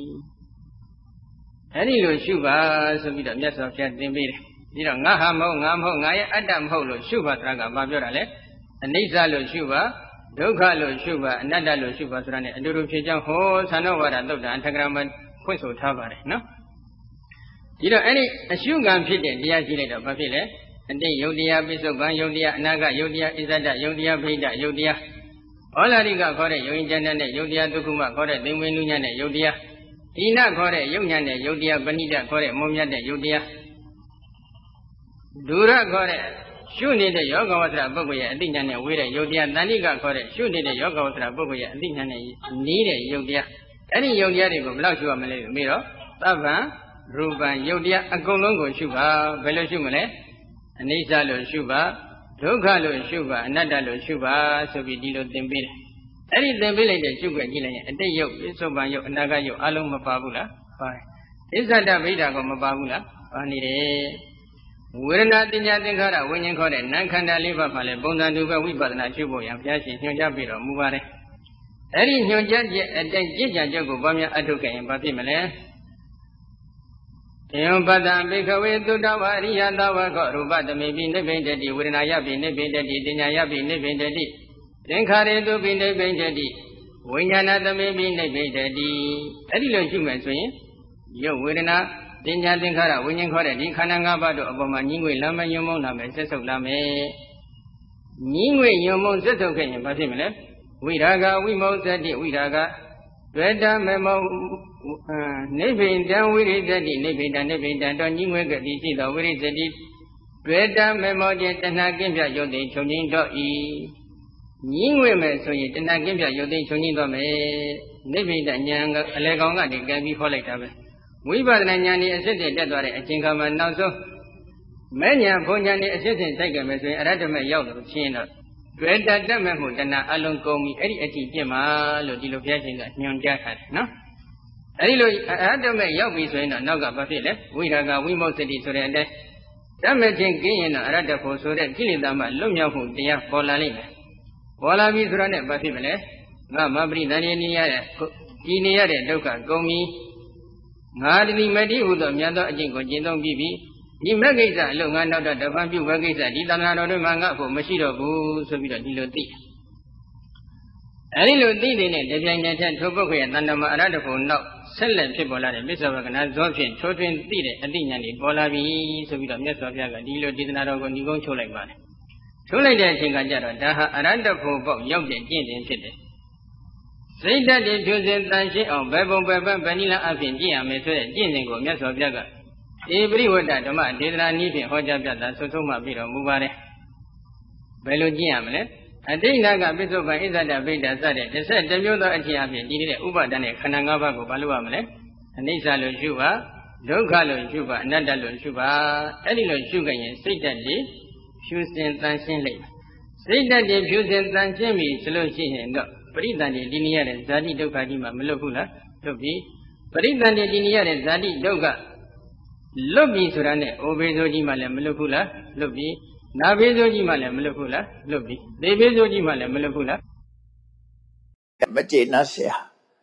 အဲ့ဒီလိုရှုပါဆိုပြီးတော့မြတ်စွာဘုရားသင်ပေးတယ်ပြီးတော့ငါဟာမဟုတ်ငါမဟုတ်ငါရဲ့အတ္တမဟုတ်လို့ရှုပါဆိုတာကဘာပြောတာလဲအနိစ္စလို့ရှုပါဒုက္ခလို့ရှုပါအနတ္တလို့ရှုပါဆိုတာ ਨੇ အတူတူဖြစ်ကြောင်းဟောသံဃဝါဒသုတ်တံအထက်ကရာမှာဖွင့်ဆိုထားပါတယ်နော်ဒီတော့အဲ့ဒီအရှုခံဖြစ်တဲ့တရားရှိလိုက်တော့ဘာဖြစ်လဲအတိတ်ယုတ်တရားပိဿုပံယုတ်တရားအနာဂတ်ယုတ်တရားဣဇဒယုတ်တရားဖိဒယုတ်တရားဩလာရိကခေါ်တဲ့ယုံဉာဏ်နဲ့ယုတ်တရားဒုက္ခမခေါ်တဲ့သိမ္မနုညံ့နဲ့ယုတ်တရားဣနခေါ်တဲ့ယုတ်ဉာဏ်နဲ့ယုတ်တရားပဏိတခေါ်တဲ့မုံမြတ်တဲ့ယုတ်တရားဒုရခေါ်တဲ့ရှုနေတဲ့ယောဂဝဆရာပုဂ္ဂိုလ်ရဲ့အတိညာနဲ့ဝေးတဲ့ယုတ်တရားတဏှိကခေါ်တဲ့ရှုနေတဲ့ယောဂဝဆရာပုဂ္ဂိုလ်ရဲ့အတိညာနဲ့နီးတဲ့ယုတ်တရားအဲ့ဒီယုတ်တရားတွေကိုဘယ်လောက်ရှုရမလဲပြီးတော့သဗ္ဗံရူပံယုတ်တရားအကုန်လုံးကိုရှုပါဘယ်လိုရှုမလဲအနိစ္စလို့ရှုပါဒုက္ခလို့ရှုပါအနတ္တလို့ရှုပါဆိုပြီးဒီလိုသင်ပေးတယ်အဲ့ဒီသင်ပေးလိုက်တဲ့ရှုွက်ကြည့်လိုက်ရင်အတိတ်ယုတ်ပိဿုပံယုတ်အနာဂတ်ယုတ်အလုံးမပါဘူးလားပါတယ်ဣဇဒဗိဒ္ဓကိုမပါဘူးလားပါနေတယ်ဝေဒနာတင်ညာသင်္ခါရဝိညာဉ်ခေါ်တဲ့နာမ်ခန္ဓာ၄ပါးမှာလည်းပုံစံတူပဲဝိပဿနာရှုဖို့ရန်ဘုရားရှင်ညွှန်ကြားပြီးတော်မူပါတယ်အဲ့ဒီညွှန်ကြားချက်အတိုင်းကြည်ကြံချက်ကိုဘာများအထုတ်ခဲ့ရင်ဘာဖြစ်မလဲေယံပတ္တံဘေခဝေသုတ္တဝရိယသဝခောရူပတမေပိနိဗ္ဗိန္ဒတိဝေဒနာယပိနိဗ္ဗိန္ဒတိတင်ညာယပိနိဗ္ဗိန္ဒတိသင်္ခါရေတုပိနိဗ္ဗိန္ဒတိဝိညာဏသမေပိနိဗ္ဗိန္ဒတိအဲ့ဒီလိုရှုမယ်ဆိုရင်ရုပ်ဝေဒနာတင်ညာသင်္ခါရဝိညာဉ်ခေါ်တဲ့ဒီခန္ဓာ၅ပါးတို့အပေါ်မှာညီငွေလာမယ်ညွန်မုန်းလာမယ်ဆက်ဆုပ်လာမယ်ညီငွေညွန်မုန်းဆက်ဆုပ်ခဲ့ရင်ဘာဖြစ်မလဲဝိရာဂဝိမုစ္စတိဝိရာဂတွေ့တမေမောနိဗ္ဗိန္ဒံဝိရိသတိနိဗ္ဗိန္ဒံနိဗ္ဗိန္ဒံတော်ညီငွေကတိရှိသောဝိရိသတိတွေ့တမေမောခြင်းတဏှာကင်းပြယုတ်သိချုပ်ငင်းတော့ဤညီငွေမယ်ဆိုရင်တဏှာကင်းပြယုတ်သိချုပ်ငင်းတော့မယ်နိဗ္ဗိန္ဒဉာဏ်အလေကောင်ကနေကံပြီးဟောလိုက်တာပဲဝိပဿနာဉာဏ်ဤအစစ်တက်သွားတဲ့အချိန်ခါမှာနောက်ဆုံးမဲ့ဉာဏ်ဘုံဉာဏ်ဤအစစ်စစ်စိုက်ကြမယ်ဆိုရင်အရဟတမေရောက်လို့ချင်းတော့တွေ့တတ်မဲ့မှုတဏှာအလုံးကုန်ပြီအဲ့ဒီအကြည့်ပြစ်မှာလို့ဒီလိုဘုရားရှင်ကညွှန်ကြားထားတယ်နော်အဲ့ဒီလိုအရဟတမေရောက်ပြီဆိုရင်တော့နောက်ကဘာဖြစ်လဲဝိရာဂဝိမုစ္စတိဆိုတဲ့အတိုင်းတတ်မဲ့ခြင်းကင်းရင်တော့အရဟတဖို့ဆိုတဲ့ကိလေသာမှလွတ်မြောက်မှုတရားပေါ်လာလိမ့်မယ်ပေါ်လာပြီဆိုတော့ ਨੇ ဘာဖြစ်မလဲငါမပရိသန္တိနေရတဲ့ဒီနေရတဲ့ဒုက္ခကုန်ပြီငါတိမတိဟုသောမြတ်သောအကျင့်ကိုကျင့်သုံးပြီးပြီဒီမက်ကိစ္စအလုံးငါနောက်တော့တပံပြုဝကိစ္စဒီတဏှာတော်တွေမှာငါ့ဖို့မရှိတော့ဘူးဆိုပြီးတော့ဒီလိုသိအဲဒီလိုသိနေတဲ့တပြိုင်တည်းထထိုပုဂ္ဂိုလ်ရဲ့တဏ္ဍမှာအရဟတဖို့နောက်ဆက်လက်ဖြစ်ပေါ်လာတဲ့မစ္ဆဝကနာဇောဖြင့်ထိုးထွင်းသိတဲ့အတိညာဏ်တွေပေါ်လာပြီဆိုပြီးတော့မြတ်စွာဘုရားကဒီလိုဒေသနာတော်ကိုညီကုန်းချုပ်လိုက်ပါတယ်ချုပ်လိုက်တဲ့အချိန်ကကြတော့ဒါဟာအရဟတဖို့ပေါက်ရောက်တဲ့ကျင့်စဉ်ဖြစ်တယ်စိတ်ဓာတ်တွေဖြူစင်တန်ရှင်းအောင်ဘယ်ပုံဘယ်ပန်းဗဏိလအဖြစ်ကျင့်ရမယ်ဆိုတဲ့ကျင့်စဉ်ကိုမြတ်စွာဘုရားကဧပရိဝတ္တဓမ္မဒေသနာနည်းဖြင့်ဟောကြားပြတာဆွဆုံးမှပြီးတော်မူပါတယ်ဘယ်လိုကျင့်ရမလဲအတိတ်နာကပိဿုပံဣဇဒဗိဒ္ဓစတဲ့11မျိုးသောအထည်အဖြစ်ဒီနေတဲ့ဥပါဒဏ်နဲ့ခန္ဓာ၅ပါးကိုဘာလို့ရမလဲအနိစ္စလို့ရှုပါဒုက္ခလို့ရှုပါအနတ္တလို့ရှုပါအဲ့ဒီလိုရှုခဲ့ရင်စိတ်ဓာတ်တွေဖြူစင်တန်ရှင်းလိမ့်မယ်စိတ်ဓာတ်တွေဖြူစင်တန်ရှင်းပြီဆိုလို့ရှိရင်တော့ပရိသန္တိဒီနေရတဲ့ဇာတိဒုက္ခကြီးမှမလွတ်ဘူးလားလွတ်ပြီပရိသန္တိဒီနေရတဲ့ဇာတိဒုက္ခလွတ်ပြီဆိုတာနဲ့အိုဘေဇိုကြီးမှလည်းမလွတ်ဘူးလားလွတ်ပြီနာဘေဇိုကြီးမှလည်းမလွတ်ဘူးလားလွတ်ပြီသေဘေဇိုကြီးမှလည်းမလွတ်ဘူးလားမကျေနပ်เสีย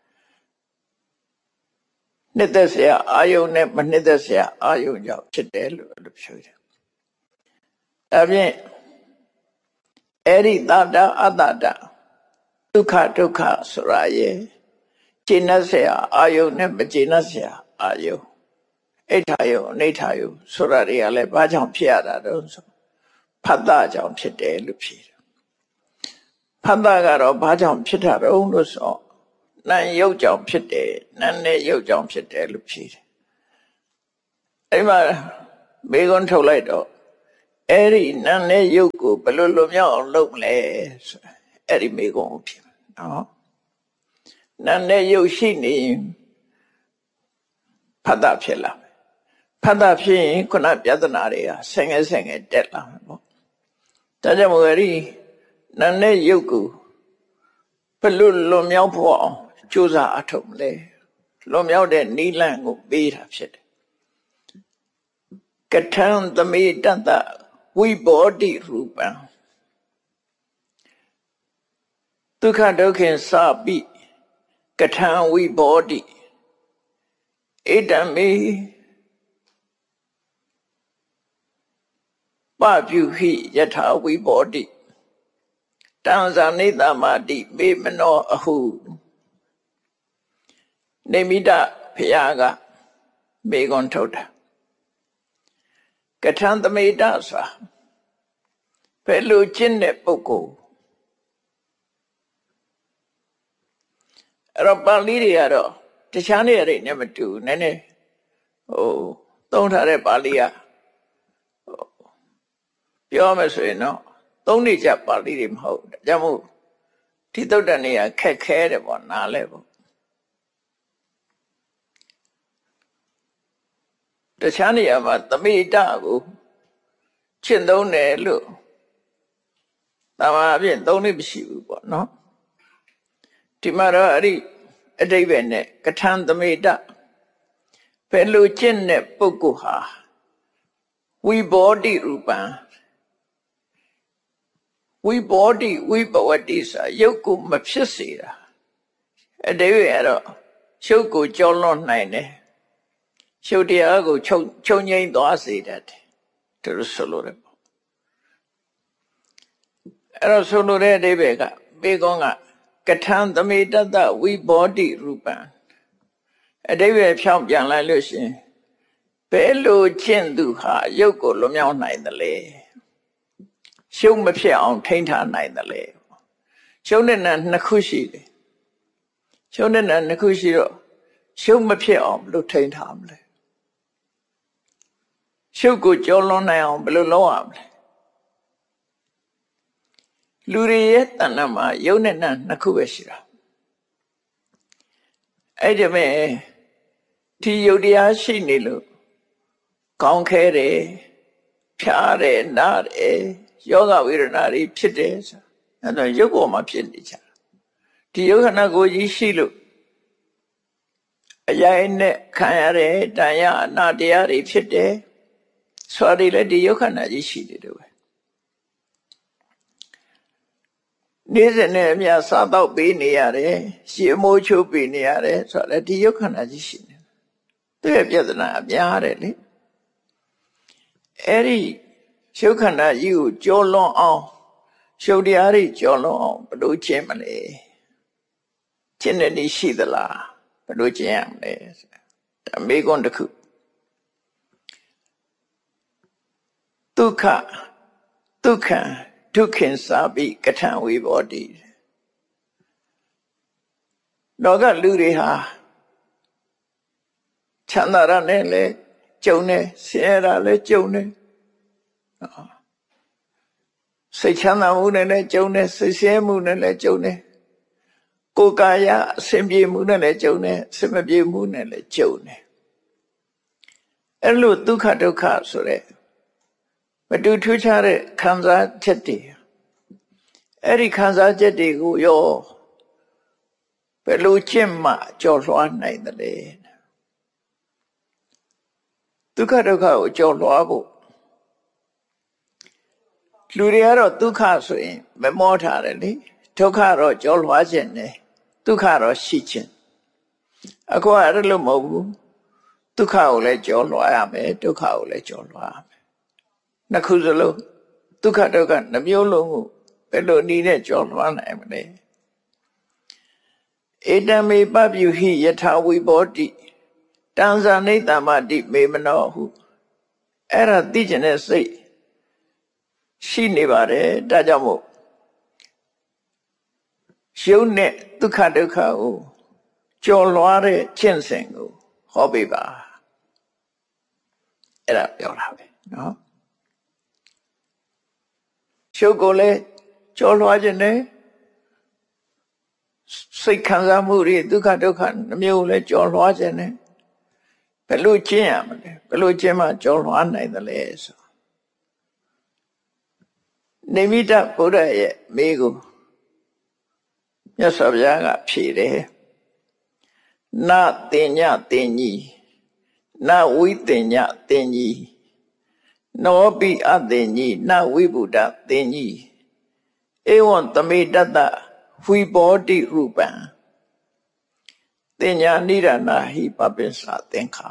နှစ်သက်เสียအာယုန်နဲ့မနှစ်သက်เสียအာယုန်ကြောင့်ဖြစ်တယ်လို့ပြောတယ်ဒါဖြင့်အဲ့ဒီတတအတ္တဒုက္ခဒုက္ခဆိုတာရဲ့ကျေနပ်เสียအာယုန်နဲ့မကျေနပ်เสียအာယုန်အိဋ္ဌာယုန်အနိဋ္ဌာယုန်ဆိုတာတွေကလည်းဘာကြောင့်ဖြစ်ရတာတော့ဆိုဖတ်တာကြောင့်ဖြစ်တယ်လို့ဖြေတယ်တ်တာကတော့ဘာကြောင့်ဖြစ်တာတော့လို့ဆိုနံရုပ်ကြောင့်ဖြစ်တယ်နံနဲ့ရုပ်ကြောင့်ဖြစ်တယ်လို့ဖြေတယ်အဲ့မှာမေကွန်းထုတ်လိုက်တော့အဲ့ဒီနံနဲ့ရုပ်ကိုဘယ်လိုလွတ်မြောက်အောင်လုပ်မလဲဆိုအဲ့ဒီမေကွန်းကိုဖြေနော်နံနဲ့ရုပ်ရှိနေဖတ်တာဖြစ်လာမယ်ဖတ်တာဖြစ်ရင်ခုနပြဿနာတွေကဆင်ငယ်တက်လာမယ်ပေါ့ဒါကြောင့်မို့အဲ့ဒီနံနဲ့ရုပ်ကိုဘယ်လိုလွန်မြောက်ဖို့အောင်ကြိုးစားအထောက်မလဲလွန်မြောက်တဲ့နိလန့်ကိုပေးတာဖြစ်တယ်ကထံသမေတ္တဝိဘောတိရူပံဒုက္ခဒုက္ခစပိကထံဝိဘောတိဣတမေပပြုဟိယထာဝိဘောတိတံဇာနိတမာတိမေမနောအဟုနေမိတဖရာကမေကွန်ထုတ်တာကထံသမေတဆိုတာဘယ်လိုကျင့်တဲ့ပုဂ္ဂိုလ်အဲ့တော့ပါဠိတွေကတော့တခြားနေရာတွေနဲ့မတူနည်းနည်းသုံးထားတဲ့ပါဠိကပြောမယ်ဆိုရင်တော့သုံးနေကြပါဠိတွေမဟုတ်ဒါကြောင့်မို့ဒီသုတ်တန်နေရာခက်ခဲတယ်ပေါ့နားလဲပေါ့တခြားနေရာမှာသမေတကိုရှင်းသုံးတယ်လို့တမန်အပြင်သုံးလို့မရှိဘူးပေါ့နော်ဒီမှာတော့အဲ့ဒီအတိပ္ပယ်နဲ့ကထံသမေတဘယ်လိုကျင့်တဲ့ပုဂ္ဂိုလ်ဟာဝိဘောတိရူပံဝိဘောတိဝိဘဝတိဆိုရုပ်ကိုမဖြစ်စေတာအတိပ္ပယ်ကတော့ရုပ်ကိုကြောလွန်နိုင်တယ်ရုပ်တရားကိုချုပ်ငြိမ်းသွားစေတတ်တယ်သူတို့ဆိုလိုတယ်ပေါ့အဲ့တော့ဆိုလိုတဲ့အတိပ္ပယ်ကဘေကောကကထံသမေတ္တဝိဘောတိရူပံအတိပ္ပယ်ဖြောင်းပြန်လိုက်လို့ရှင်ဘယ်လိုကျင့်သူဟာရုပ်ကိုလွန်မြောက်နိုင်သလဲရှုံးမဖြစ်အောင်ထိန်းထားနိုင်သလဲရှုံးတဲ့နာနှစ်ခုရှိတယ်ရှုံးတဲ့နာနှစ်ခုရှိတော့ရှုံးမဖြစ်အောင်ဘယ်လိုထိန်းထားမလဲရှုပ်ကိုကြောလွန်နိုင်အောင်ဘယ်လိုလုပ်ရမလဲလူတွေရဲ့တဏ္ဍမှာယုံနဲ့နာနှစ်ခုပဲရှိတာအဲ့ဒီမဲ့ဒီယုတ်တရားရှိနေလို့ကောင်းခဲတယ်ဖြားတယ်နားတယ်ယောဂဝေဒနာတွေဖြစ်တယ်ဆိုအဲ့တော့ရုပ်ပေါ်မှာဖြစ်နေကြဒီယုတ်ခဏကိုကြီးရှိလို့အယိုင်းနဲ့ခံရတဲ့တန်ရအနာတရားတွေဖြစ်တယ်ဆိုရည်လည်းဒီယုတ်ခဏကြီးရှိနေတယ်ပဲနေ့စဉ်နဲ့အမျှစားတော့ပေးနေရတယ်ရှည်မိုးချိုးပေးနေရတယ်ဆိုတော့ဒီယုတ်ခဏကြီးရှိနေသူ့ရဲ့ပြဿနာအများတယ်လေအဲ့ဒီရှုပ်ခန္ဓာကြီးကိုကြောလွန်အောင်ရှုပ်တရားတွေကြောလွန်အောင်ဘယ်လိုကျင့်မလဲကျင့်တဲ့နည်းရှိသလားဘယ်လိုကျင့်ရမလဲဒါမေးခွန်းတစ်ခုဒုက္ခဒုက္ခံဒုက္ခင်စာပိကထံဝိဘောတိလောကလူတွေဟာချမ်းသာရနဲ့လဲကြုံနေဆင်းရဲတာလဲကြုံနေစိတ်ချမ်းသာမှုနဲ့လည်းကြုံနေစိတ်ဆင်းရဲမှုနဲ့လည်းကြုံနေကိုယ်ကာယအစဉ်ပြေမှုနဲ့လည်းကြုံနေအစဉ်မပြေမှုနဲ့လည်းကြုံနေအဲ့လိုဒုက္ခဒုက္ခဆိုတဲ့မတူထူးခြားတဲ့ခံစားချက်တွေအဲ့ဒီခံစားချက်တွေကိုရောဘယ်လိုကျင့်မှကြော်လွှားနိုင်သလဲဒုက္ခဒုက္ခကိုကြော်လွှားဖို့လူတွေကတော့ဒုက္ခဆိုရင်မမောထားတယ်လေဒုက္ခတော့ကြော်လွှားခြင်းနဲ့ဒုက္ခတော့ရှိခြင်းအခုကအဲ့လိုမဟုတ်ဘူးဒုက္ခကိုလည်းကြော်လွှားရမယ်ဒုက္ခကိုလည်းကြော်လွှားရမယ်နှစ်ခုစလုံးဒုက္ခဒုက္ခနှမျိုးလုံးကိုဘယ်လိုနည်းနဲ့ကြော်လွှားနိုင်မလဲဧတမေပပြုဟိယထာဝိဘောတိတံဇာနိတမတိမေမနောဟုအဲ့ဒါသိကျင်တဲ့စိတ်ရှိနေပါတယ်ဒါကြောင့်မို့ရုပ်နဲ့ဒုက္ခဒုက္ခကိုကျော်လွှားတဲ့ကျင့်စဉ်ကိုဟောပေးပါအဲ့ဒါပြောတာပဲနော်ရုပ်ကိုလည်းကျော်လွှားခြင်းနဲ့စိတ်ခံစားမှုတွေဒုက္ခဒုက္ခနှမျိုးလည်းကျော်လွှားခြင်းနဲ့ဘယ်လိုကျင့်ရမလဲဘယ်လိုကျင့်မှကျော်လွှားနိုင်သလဲဆိုနိမိတဗုဒ္ဓရဲ့မိကိုမြတ်စွာဘုရားကဖြေတယ်နတင်ညတင်ကြီးနဝိတင်ညတင်ကြီးနောပိအတင်ကြီးနဝိဗုဒ္ဓတင်ကြီးဧဝံသမေတ္တဝိဘောတိရူပံတင်ညာနိရဏဟိပပိစ္ဆာသင်္ခါ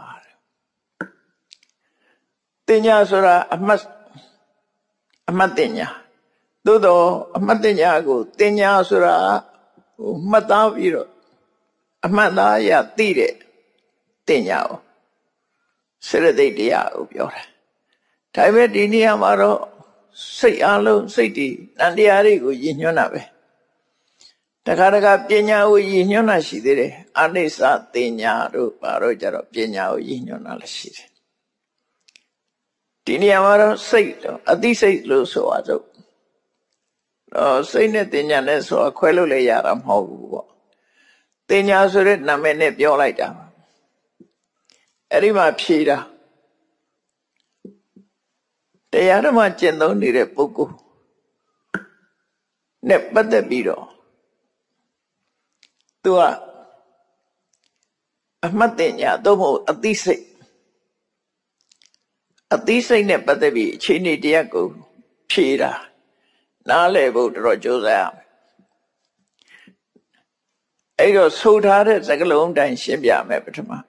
တင်ညာဆိုတာအမှတ်တင်ညာသို့တော့အမှတ်တင်ညာကိုတင်ညာဆိုတာမှတ်သားပြီးတော့အမှတ်သားရသိတဲ့တင်ညာကိုစေတသိက်တရားကိုပြောတာဒါပေမဲ့ဒီနေရာမှာတော့စိတ်အလုံးစိတ်တည်တန်တရားတွေကိုရည်ညွှန်းတာပဲတခါတခါပညာကိုရည်ညွှန်းတာရှိသေးတယ်အနိစ္စတင်ညာတို့ဘာလို့ကြတော့ပညာကိုရည်ညွှန်းတာလည်းရှိတယ်ဒီနေရာမှာတော့စိတ်တော့အသိစိတ်လို့ဆိုပါစို့စိတ်နဲ့တင်ညာနဲ့ဆိုခွဲလို့လည်းရတာမဟုတ်ဘူးပေါ့တင်ညာဆိုတဲ့နာမည်နဲ့ပြောလိုက်တာအဲ့ဒီမှာဖြေတာတရားဓမ္မကျင့်သုံးနေတဲ့ပုဂ္ဂိုလ်နဲ့ပတ်သက်ပြီးတော့သူကအမှတ်တင်ညာသို့မဟုတ်အသိစိတ်နဲ့ပတ်သက်ပြီးအခြေအနေတရားကိုဖြေတာနားလည်ဖို့တော်ကြိုးစားရမယ်အဲ့တော့ဆိုထားတဲ့စကားလုံးတိုင်းရှင်းပြမယ်ပထမ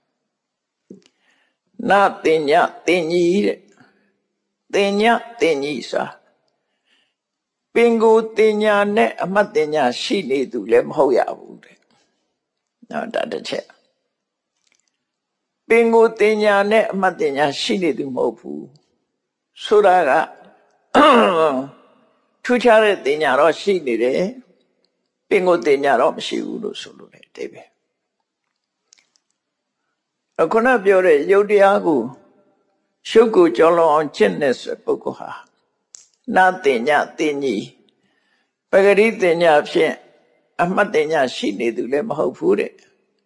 နာတင်ညတင်ကြီးတဲ့တင်ညတင်ကြီးဆိုတာပင်ကိုတင်ညာနဲ့အမှတ်တင်ညာရှိနေသူလည်းမဟုတ်ရဘူးတဲ့နော်ဒါတစ်ချက်ပင်ကိုတင်ညာနဲ့အမှတ်တင်ညာရှိနေသူမဟုတ်ဘူးဆိုတာကထူးခြားတဲ့တင်ညာတော့ရှိနေတယ်ပင်ကိုတင်ညာတော့မရှိဘူးလို့ဆိုလို့တယ်တဲ့ပဲအခုနပြောတဲ့ယုတ်တရားကိုရှုပ်ကိုကြောလုံးအောင်ကျင့်တဲ့ပုဂ္ဂိုလ်ဟာနာတင်ညတင်ကြီးပဂရိတင်ညဖြင့်အမှတ်တင်ညရှိနေသူလည်းမဟုတ်ဘူးတဲ့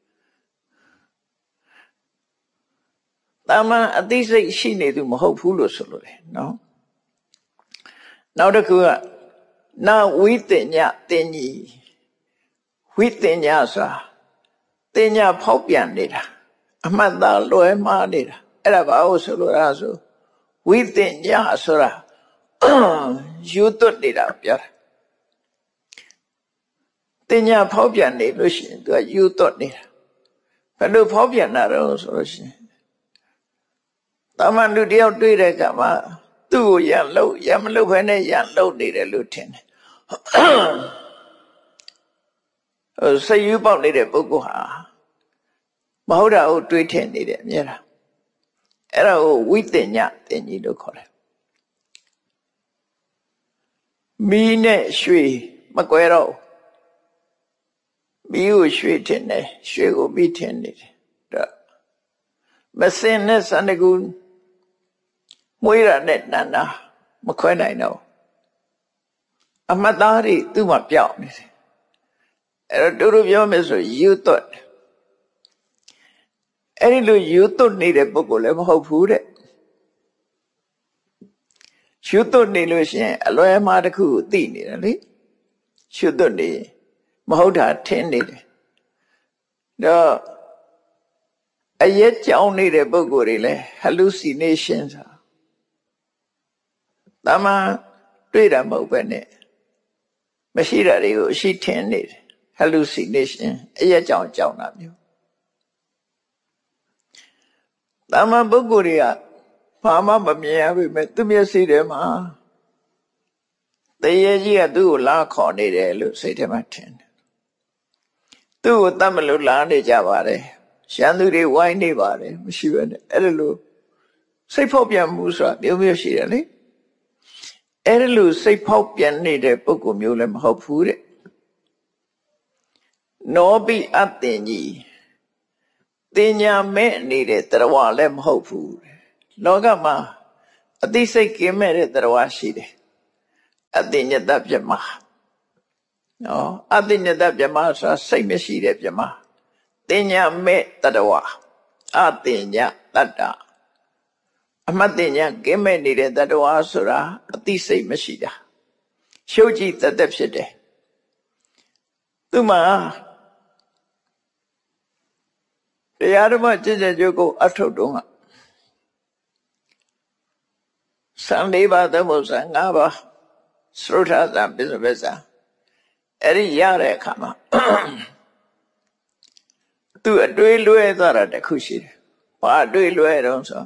တာမန်အသိစိတ်ရှိနေသူမဟုတ်ဘူးလို့ဆိုလို့တယ်နော်နောက်တစ်ခုကနာဝိတင်ညတင်ကြီးဝိတင်ညဆိုတာတင်ညဖောက်ပြန်နေတာအမှတ်သားလွယ်မှားနေတာအဲ့ဒါဘာလို့ဆိုလို့လဲဆိုဝိတင်ညဆိုတာယူသွတ်နေတာပြောတာတင်ညာဖောက်ပြန်နေလို့ရှိရင်သူကယူသွတ်နေတာဘယ်လိုဖောက်ပြန်တာတော့ဆိုလို့ရှိရင်တာမန်လူတယောက်တွေ့တဲ့အခါမှာသူ့ကိုရန်မလို့ဘဲနဲ့ရန်လို့နေတယ်လို့ထင်တယ်စိတ်ယူပေါက်နေတဲ့ပုဂ္ဂိုလ်ဟာမဟုတ်တာကိုတွေးထင်နေတယ်အများလားအဲ့ဒါကိုဝိတင်ညတင်ကြီးလို့ခေါ်တယ်မီးနဲ့ရွှေမကွဲတော့မီးကိုရွှေထင်တယ်ရွှေကိုမီးထင်နေတယ်ဒါမစင်နဲ့စန္ဒကူမွေးရတဲ့နန္ဒာမခွဲနိုင်တော့အမတ်သားတွေသူ့မှာပြောင်းနေတယ်အဲ့တော့တို့ပြောမယ်ဆိုယူသွတ်အဲ့ဒီလိုယူသွတ်နေတဲ့ပုဂ္ဂိုလ်လည်းမဟုတ်ဘူးတဲ့ရှုသွတ်နေလို့ရှိရင်အလွဲမှားတစ်ခုကိုသိနေတယ်လေရှုသွတ်နေမဟုတ်တာထင်နေတယ်တော့အရက်ကြောင်းနေတဲ့ပုဂ္ဂိုလ်တွေလည်း hallucination ဆိုတာတမန်တွေ့တာမဟုတ်ပဲနဲ့မရှိတာတွေကိုအရှိထင်နေတယ် hallucination အရက်ကြောင်းတာမျိုးတမန်ပုဂ္ဂိုလ်တွေကဘာမှမမြင်ရပြီမဲ့သူမျက်စိထဲမှာတရေကြီးကသူ့ကိုလာခေါ်နေတယ်လို့စိတ်ထဲမှာထင်တယ်သူ့ကိုတတ်မလို့လာနေကြပါတယ်ရှမ်းသူတွေဝိုင်းနေပါတယ်မရှိဘဲနဲ့အဲ့ဒါလို့စိတ်ဖောက်ပြန်မှုဆိုတာမျိုးမျိုးရှိတယ်လေအဲ့ဒါလို့စိတ်ဖောက်ပြန်နေတဲ့ပုဂ္ဂိုလ်မျိုးလည်းမဟုတ်ဘူးတဲ့နောပိအတင်ကြီးတင်ညာမဲ့နေတဲ့တရားလည်းမဟုတ်ဘူးလောကမှာအသိစိတ်ကင်းမဲ့တဲ့တရားရှိတယ်အတင်ညတပြမနော်အတင်ညတပြမဆိုတာစိတ်မရှိတဲ့ပြမတင်ညာမဲ့တရားအတင်ညာတတ္တအမတ်တင်ညာကင်းမဲ့နေတဲ့တရားဆိုတာအသိစိတ်မရှိတာရှုပ်ကြည့်တတ်ဖြစ်တယ်သူမှာတရားဓမ္မကျင့်ကြံကြိုးကိုအထုတ်တုံးက14ပါးသမုစ္စာ5ပါးသရုထသပိစပစ္စာအဲ့ဒီရတဲ့အခါမှာသူအတွေးလွဲသွားတာတခုရှိတယ်ဘာအတွေးလွဲတော့ဆို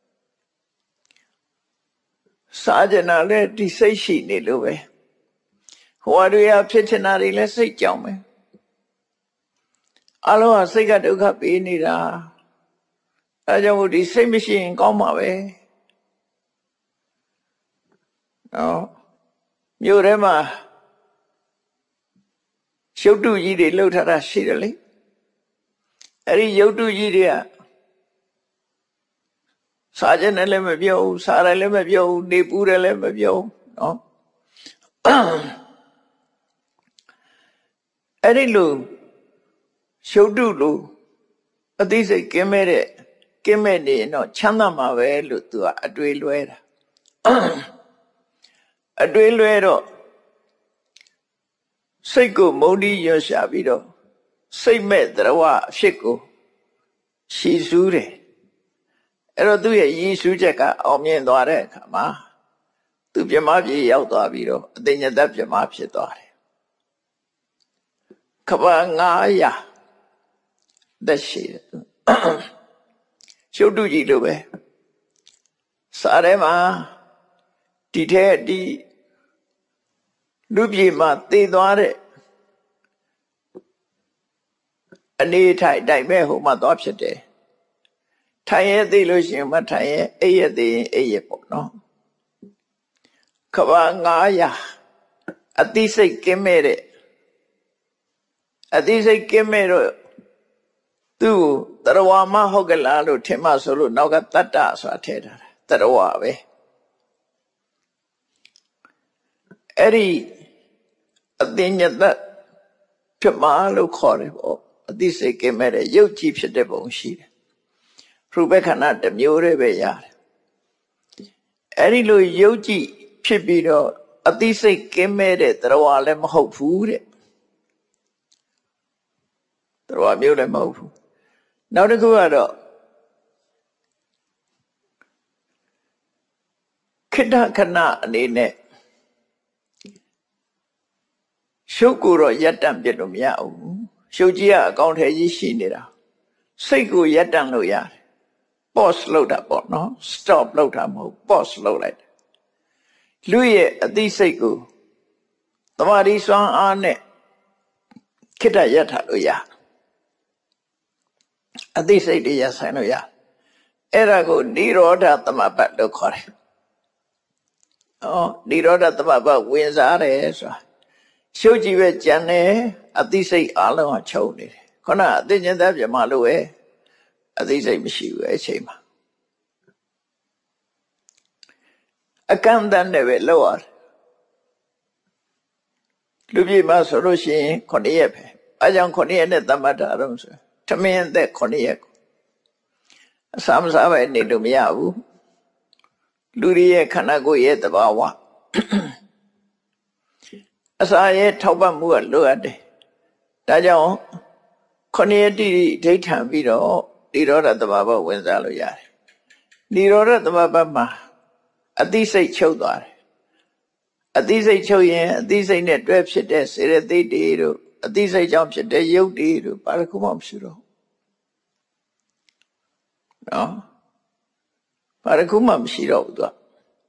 စာကြနာလဲဒီစိတ်ရှိနေလို့ပဲဟိုအတွေးအဖြစ်ချင်တာတွေလဲစိတ်ကြောင်ပဲအလုံးကစိတ်ကဒုက္ခပေးနေတာအဲကြောင့်ဒီစိတ်မရှိရင်ကောင်းမှာပဲနော်မြို့ထဲမှာရုပ်တုကြီးတွေလှုပ်ထားတာရှိတယ်လေအဲ့ဒီရုပ်တုကြီးတွေကစားကြတယ်လည်းမပြောဘူးစားတယ်လည်းမပြောဘူးနေပူတယ်လည်းမပြောဘူးနော်အဲ့ဒီလိုရုပ်တုလို့အသိစိတ်ကင်းမဲ့နေရင်တော့ချမ်းသာမှာပဲလို့သူကအတွေးလွဲတာအတွေးလွဲတော့စိတ်ကိုမုန်းတီးရွှရှာပြီးတော့စိတ်မဲ့တရားအဖြစ်ကိုရှည်စူးတယ်အဲ့တော့သူ့ရဲ့ရည်စူးချက်ကအောင်မြင်သွားတဲ့အခါမှာသူပြမပြေရောက်သွားပြီးတော့အသိဉာဏ်ပြမဖြစ်သွားတယ်ကဘာ900သက်ရှိတယ်ရှုပ်တုကြီးလိုပဲစားထဲမှာဒီထဲဒီလူပြေမှာသေသွားတဲ့အနေထိုင်တိုင်မဲ့ဟိုမှာသွားဖြစ်တယ်ထိုင်ရသေးလို့ရှိရင်မထိုင်ရအိပ်ရသေးရင်အိပ်ရပေါ့နော်ကဘာ900အသိစိတ်ကင်းမဲ့တဲ့အသိစိတ်ကင်းမဲ့တော့သူ့တရားမဟုတ်ကလားလို့ထင်မှဆိုလို့နောက်ကတတ္တဆိုတာထည့်ထားတာတရားပဲအဲ့ဒီအသိဉာဏ်ဖြစ်မှလို့ခေါ်တယ်ပေါ့အသိစိတ်ကင်းမဲ့တဲ့ရုပ်ကြည်ဖြစ်တဲ့ပုံရှိတယ်ရူပခန္ဓာတစ်မျိုးတည်းပဲရတယ်အဲ့ဒီလိုရုပ်ကြည်ဖြစ်ပြီးတော့အသိစိတ်ကင်းမဲ့တဲ့တရားလည်းမဟုတ်ဘူးတဲ့တရားမျိုးလည်းမဟုတ်ဘူးနောက်တစ်ခုကတော့ခိတ္တခဏအနေနဲ့ရှုပ်ကိုတော့ရပ်တန့်ပြစ်လို့မရဘူးရှုပ်ကြီးကအကောင့်ထဲကြီးရှိနေတာစိတ်ကိုရပ်တန့်လို့ရတယ် pause လုပ်တာပေါ့နော် stop လုပ်တာမဟုတ် pause လုပ်လိုက်လူရဲ့အသိစိတ်ကိုတမာရီစွမ်းအားနဲ့ခိတ္တရပ်ထားလို့ရအသိစိတ်တွေရပ်ဆိုင်လို့ရအဲ့ဒါကိုនិရောဓသမပတ်လို့ခေါ်တယ်និရောဓသမပတ်ဝင်စားတယ်ဆိုတာရှုပ်ကြည့်ပဲကြံတယ်အသိစိတ်အလုံးကချုပ်နေတယ်ခုနအသိဉာဏ်သားပြမလို့ပဲအသိစိတ်မရှိဘူးအဲ့ချိန်မှာအကန့်အသတ်နဲ့ပဲလောက်ရတယ်လူပြေမှာဆိုလို့ရှိရင်9ရက်ပဲအဲကြောင့်9ရက်နဲ့သမတ်တာတော့ဆိုထမင်းသက်9ရက်အစာမစားပဲနေလို့မရဘူးလူရဲ့ခန္ဓာကိုယ်ရဲ့သဘာဝအစာရဲ့ထောက်ပံ့မှုကလိုအပ်တယ်ဒါကြောင့်9ရက်တိဒိဋ္ဌံပြီးတော့និရောဓသမဘဝင်စားလို့ရတယ်និရောဓသမဘမှာအသိစိတ်ချုပ်သွားတယ်အသိစိတ်ချုပ်ရင်အသိစိတ်နဲ့တွဲဖြစ်တဲ့စေရသိတ်တွေတို့အသိစိတ်ကြောင့်ဖြစ်တဲ့ရုပ်တွေတို့ဘာတစ်ခုမှမရှိတော့နော်ဘာတစ်ခုမှမရှိတော့ဘူးသူက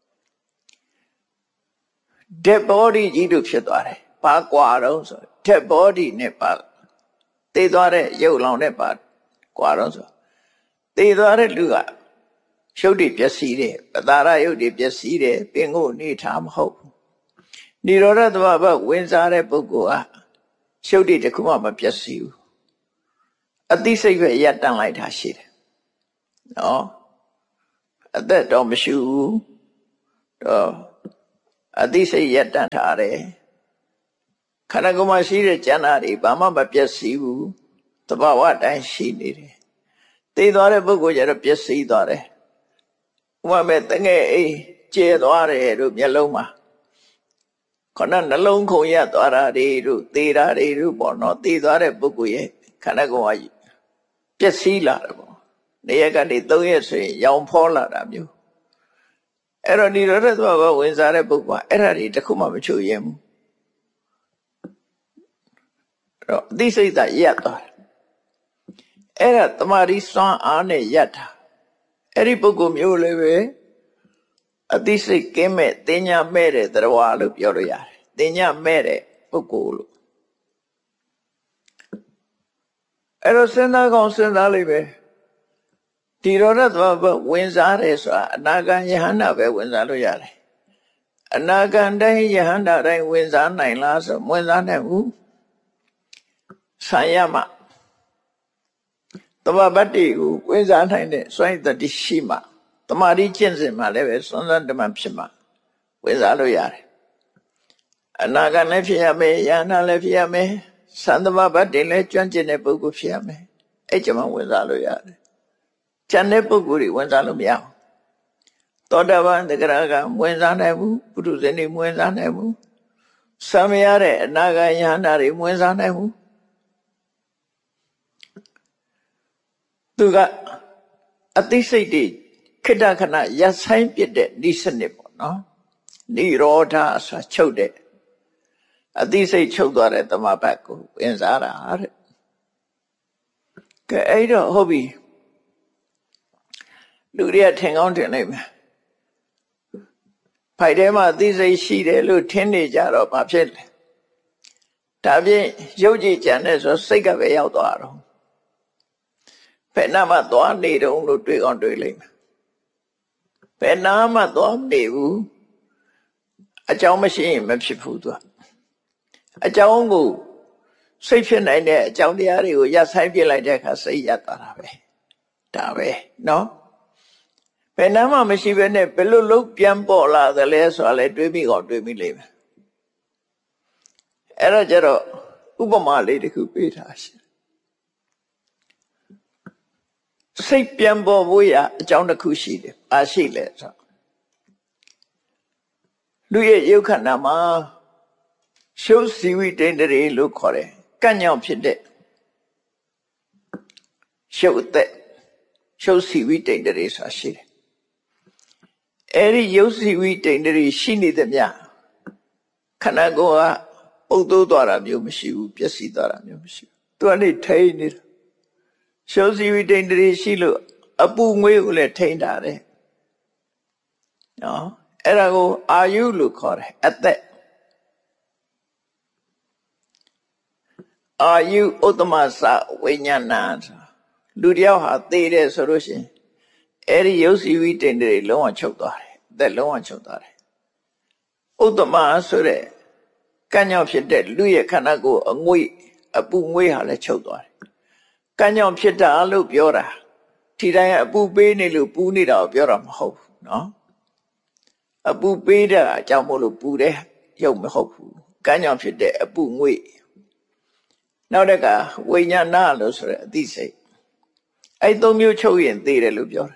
dead body ကြီးတို့ဖြစ်သွားတယ်ဘာကွာတော့ဆို dead body နဲ့ပါသေသွားတဲ့ရုပ်လောင်နဲ့ပါကွာတော့ဆိုသေသွားတဲ့လူကရုပ်တွေပျက်စီးတယ်ပတာရရုပ်တွေပျက်စီးတယ်ပင်ကိုအနေထားမဟုတ်ဘူးនិရောဓသမဘဝင်စားတဲ့ပုဂ္ဂိုလ်ကရှုပ်တွေတခုမှမပြည့်စည်ဘူးအသိစိတ်ပဲရပ်တန့်လိုက်တာရှိတယ်နော်အသက်တော့မရှိဘူးတော့အသိစိတ်ရပ်တန့်ထားတယ်ခန္ဓာကိုယ်မှာရှိတဲ့ကျန်တာတွေဘာမှမပြည့်စည်ဘူးသဘာဝတိုင်းရှိနေတယ်သိသွားတဲ့ပုဂ္ဂိုလ်ကျတော့ပြည့်စည်သွားတယ်ဥပမာတငယ်အိမ်ကျဲသွားတယ်တို့မျက်လုံးမှာခဏနှလုံးခုန်ရသွားတာတွေတို့သေတာတွေတို့ပေါ့နော်သေသွားတဲ့ပုဂ္ဂိုလ်ရဲ့ခန္ဓာကိုယ်ကပျက်စီးလာတယ်ပေါ့နေရက်ကနေ3ရက်ဆိုရင်ရောင်ဖောလာတာမျိုးအဲ့တော့ဒီရတဲ့သဘာဝဝင်စားတဲ့ပုဂ္ဂိုလ်ကအဲ့ဒါတွေတခုမှမချို့ရင်ဘူးအဲ့တော့အသိစိတ်ကရပ်သွားတယ်အဲ့ဒါတမာရီစွမ်းအားနဲ့ရပ်တာအဲ့ဒီပုဂ္ဂိုလ်မျိုးလည်းပဲအသိစိတ်ကင်းမဲ့တင်ညာမဲ့တဲ့တရားလို့ပြောလို့ရတယ်တင်ညာမဲ့တဲ့ပုဂ္ဂိုလ်လို့အဲ့တော့စဉ်းစားကောင်းစဉ်းစားလိုက်ပဲဒီရောရသဘာဝဝင်စားတယ်ဆိုတာအနာဂံယဟန္တာပဲဝင်စားလို့ရတယ်အနာဂံတိုင်းယဟန္တာတိုင်းဝင်စားနိုင်လားဆိုဝင်စားနိုင်ဘူးဆံရမတဘာပတ္တိကိုဝင်စားနိုင်တဲ့စွန့်တတိရှိမှတမာတိကျင့်စဉ်မှာလည်းပဲစွန့်စားတမန်ဖြစ်မှဝင်စားလို့ရတယ်အနာဂံလည်းဖြစ်ရမယ်ယဟန္တာလည်းဖြစ်ရမယ်သံသမဘတ်တင်လဲကျွမ်းကျင်တဲ့ပုဂ္ဂိုလ်ဖြစ်ရမယ်အဲ့ကြမှာဝင်စားလို့ရတယ်ကျန်တဲ့ပုဂ္ဂိုလ်တွေဝင်စားလို့မရဘူးသောတာပန်သဂရကဝင်စားနိုင်ဘူးပုထုဇဉ်တွေဝင်စားနိုင်ဘူးသံမရတဲ့အနာဂယဟန္တာတွေဝင်စားနိုင်ဘူးသူကအသိစိတ်တွေခိတ္တခဏရပ်ဆိုင်ပြတဲ့ဒီစနစ်ပေါ့နော်နိရောဓဆိုချုပ်တဲ့အသိစိတ်ချုပ်သွားတဲ့သမဘတ်ကိုဝင်စားတာတဲ့ကဲအဲ့တော့ဟုတ်ပြီလူတွေကထင်ကောင်းထင်လိုက်မယ်ဖိုက်ထဲမှာအသိစိတ်ရှိတယ်လို့ထင်နေကြတော့ဘာဖြစ်လဲဒါဖြင့်ရုပ်ကြည်ကြံတဲ့ဆိုစိတ်ကပဲရောက်သွားတော့ဘယ်နာမှသွားနေတုံးလို့တွေးကောင်းတွေးလိုက်မယ်ဘယ်နာမှသွားမနေဘူးအကြောင်းမရှိရင်မဖြစ်ဘူးသူကအကြောင်းကိုစိတ်ဖြစ်နိုင်တဲ့အကြောင်းတရားတွေကိုရပ်ဆိုင်ပြလိုက်တဲ့အခါစိတ်ရပ်သွားတာပဲဒါပဲနော်ဘယ်နာမှမရှိဘဲနဲ့ဘယ်လိုလုပ်ပြန်ပေါ်လာသလဲဆိုတာလဲတွေးမိကောတွေးမိလိမ့်မယ်အဲ့တော့ကျတော့ဥပမာလေးတစ်ခုပေးထားရှင်စိတ်ပြန်ပေါ်ဖို့ရအကြောင်းတစ်ခုရှိတယ်။ဘာရှိလဲဆိုလူရဲ့ယုတ်ခန္ဓာမှာရှုပ်စီဝိတ္တရေလို့ခေါ်တယ်။ကန့်ညောင်ဖြစ်တဲ့ရှုပ်သက်ရှုပ်စီဝိတ္တရေဆိုတာရှိတယ်။အဲဒီယုတ်စီဝိတ္တရေရှိနေတဲ့မြခန္ဓာကိုယ်ကပုတ်သိုးသွားတာမျိုးမရှိဘူးပျက်စီးသွားတာမျိုးမရှိဘူး။သူကနေထိန်းနေတာရှုပ်စီဝိတ္တရေရှိလို့အပူငွေးကိုလည်းထိန်းတာတယ်နော်အဲ့ဒါကိုအာယုလို့ခေါ်တယ်အသက်အာယုဥတ္တမစဝိညာဏလူတယောက်ဟာသေတယ်ဆိုလို့ရှိရင်အဲ့ဒီယုတ်စီဝိတ္တရေလုံးဝချုပ်သွားတယ်အသက်လုံးဝချုပ်သွားတယ်ဥတ္တမဆိုတဲ့ကံ့ကြောင့်ဖြစ်တဲ့လူရဲ့ခန္ဓာကိုယ်အငွေ့အပူငွေးဟာလည်းချုပ်သွားတယ်ကံ့ကြောင့်ဖြစ်တာလို့ပြောတာဒီတိုင်းအပူပေးနေလို့ပူနေတာကိုပြောတာမဟုတ်ဘူးနော်အပူပေးတာအကြောင်းမို့လို့ပူတဲ့ရုပ်မဟုတ်ဘူးကံ့ကြောင့်ဖြစ်တဲ့အပူငွေ့နောက်တကဝိညာဏလို့ဆိုတဲ့အသိစိတ်အဲ့သုံးမျိုးချုပ်ရင်သိတယ်လို့ပြောတာ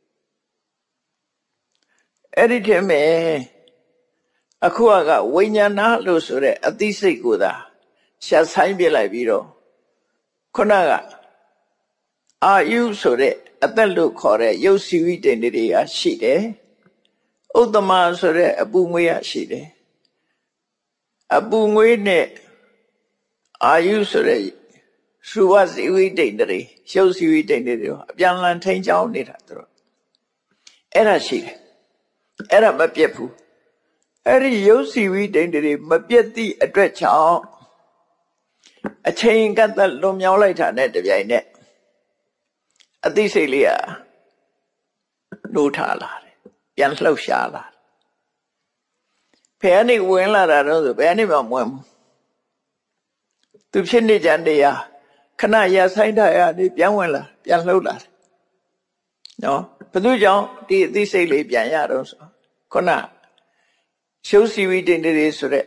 အဲ့ဒီထက်မဲ့အခုကဝိညာဏလို့ဆိုတဲ့အသိစိတ်ကိုသာရှာဆိုင်ပြလိုက်ပြီးတော့ခုနကအာယုဆိုတဲ့အသက်လို့ခေါ်တဲ့ရုပ်စီဝိတ္တတွေကရှိတယ်ဥတ္တမဆိုတဲ့အပူငွေးရရှိတယ်အပူငွေးနဲ့အာယုဆိုတဲ့ရူပစီဝိတ္တတွေရုပ်စီဝိတ္တတွေအပြန်လန်ထိန်းချောင်းနေတာသူတို့အဲ့ဒါရှိတယ်အဲ့ဒါမပြတ်ဘူးအဲ့ဒီရုပ်စီဝိတ္တတွေမပြတ်သည့်အတွက်ကြောင့်အချိန်ကတည်းကလွန်မြောက်လိုက်တာနဲ့တပြိုင်နက်အသိစိတ်လေးကနိုးထလာတယ်ပြန်လှုပ်ရှားလာဘယ်ကနေဝင်လာတာတော့ဆိုဘယ်ကနေမှမဝင်ဘူးသူဖြစ်နေကြတရားခဏရဆိုင်တာရနေပြန်ဝင်လာပြန်လှုပ်လာတယ်နော်ဘယ်သူကြောင့်ဒီအသိစိတ်လေးပြန်ရတော့ဆိုခုနရှုပ်စီဝိတ္တိတွေဆိုတဲ့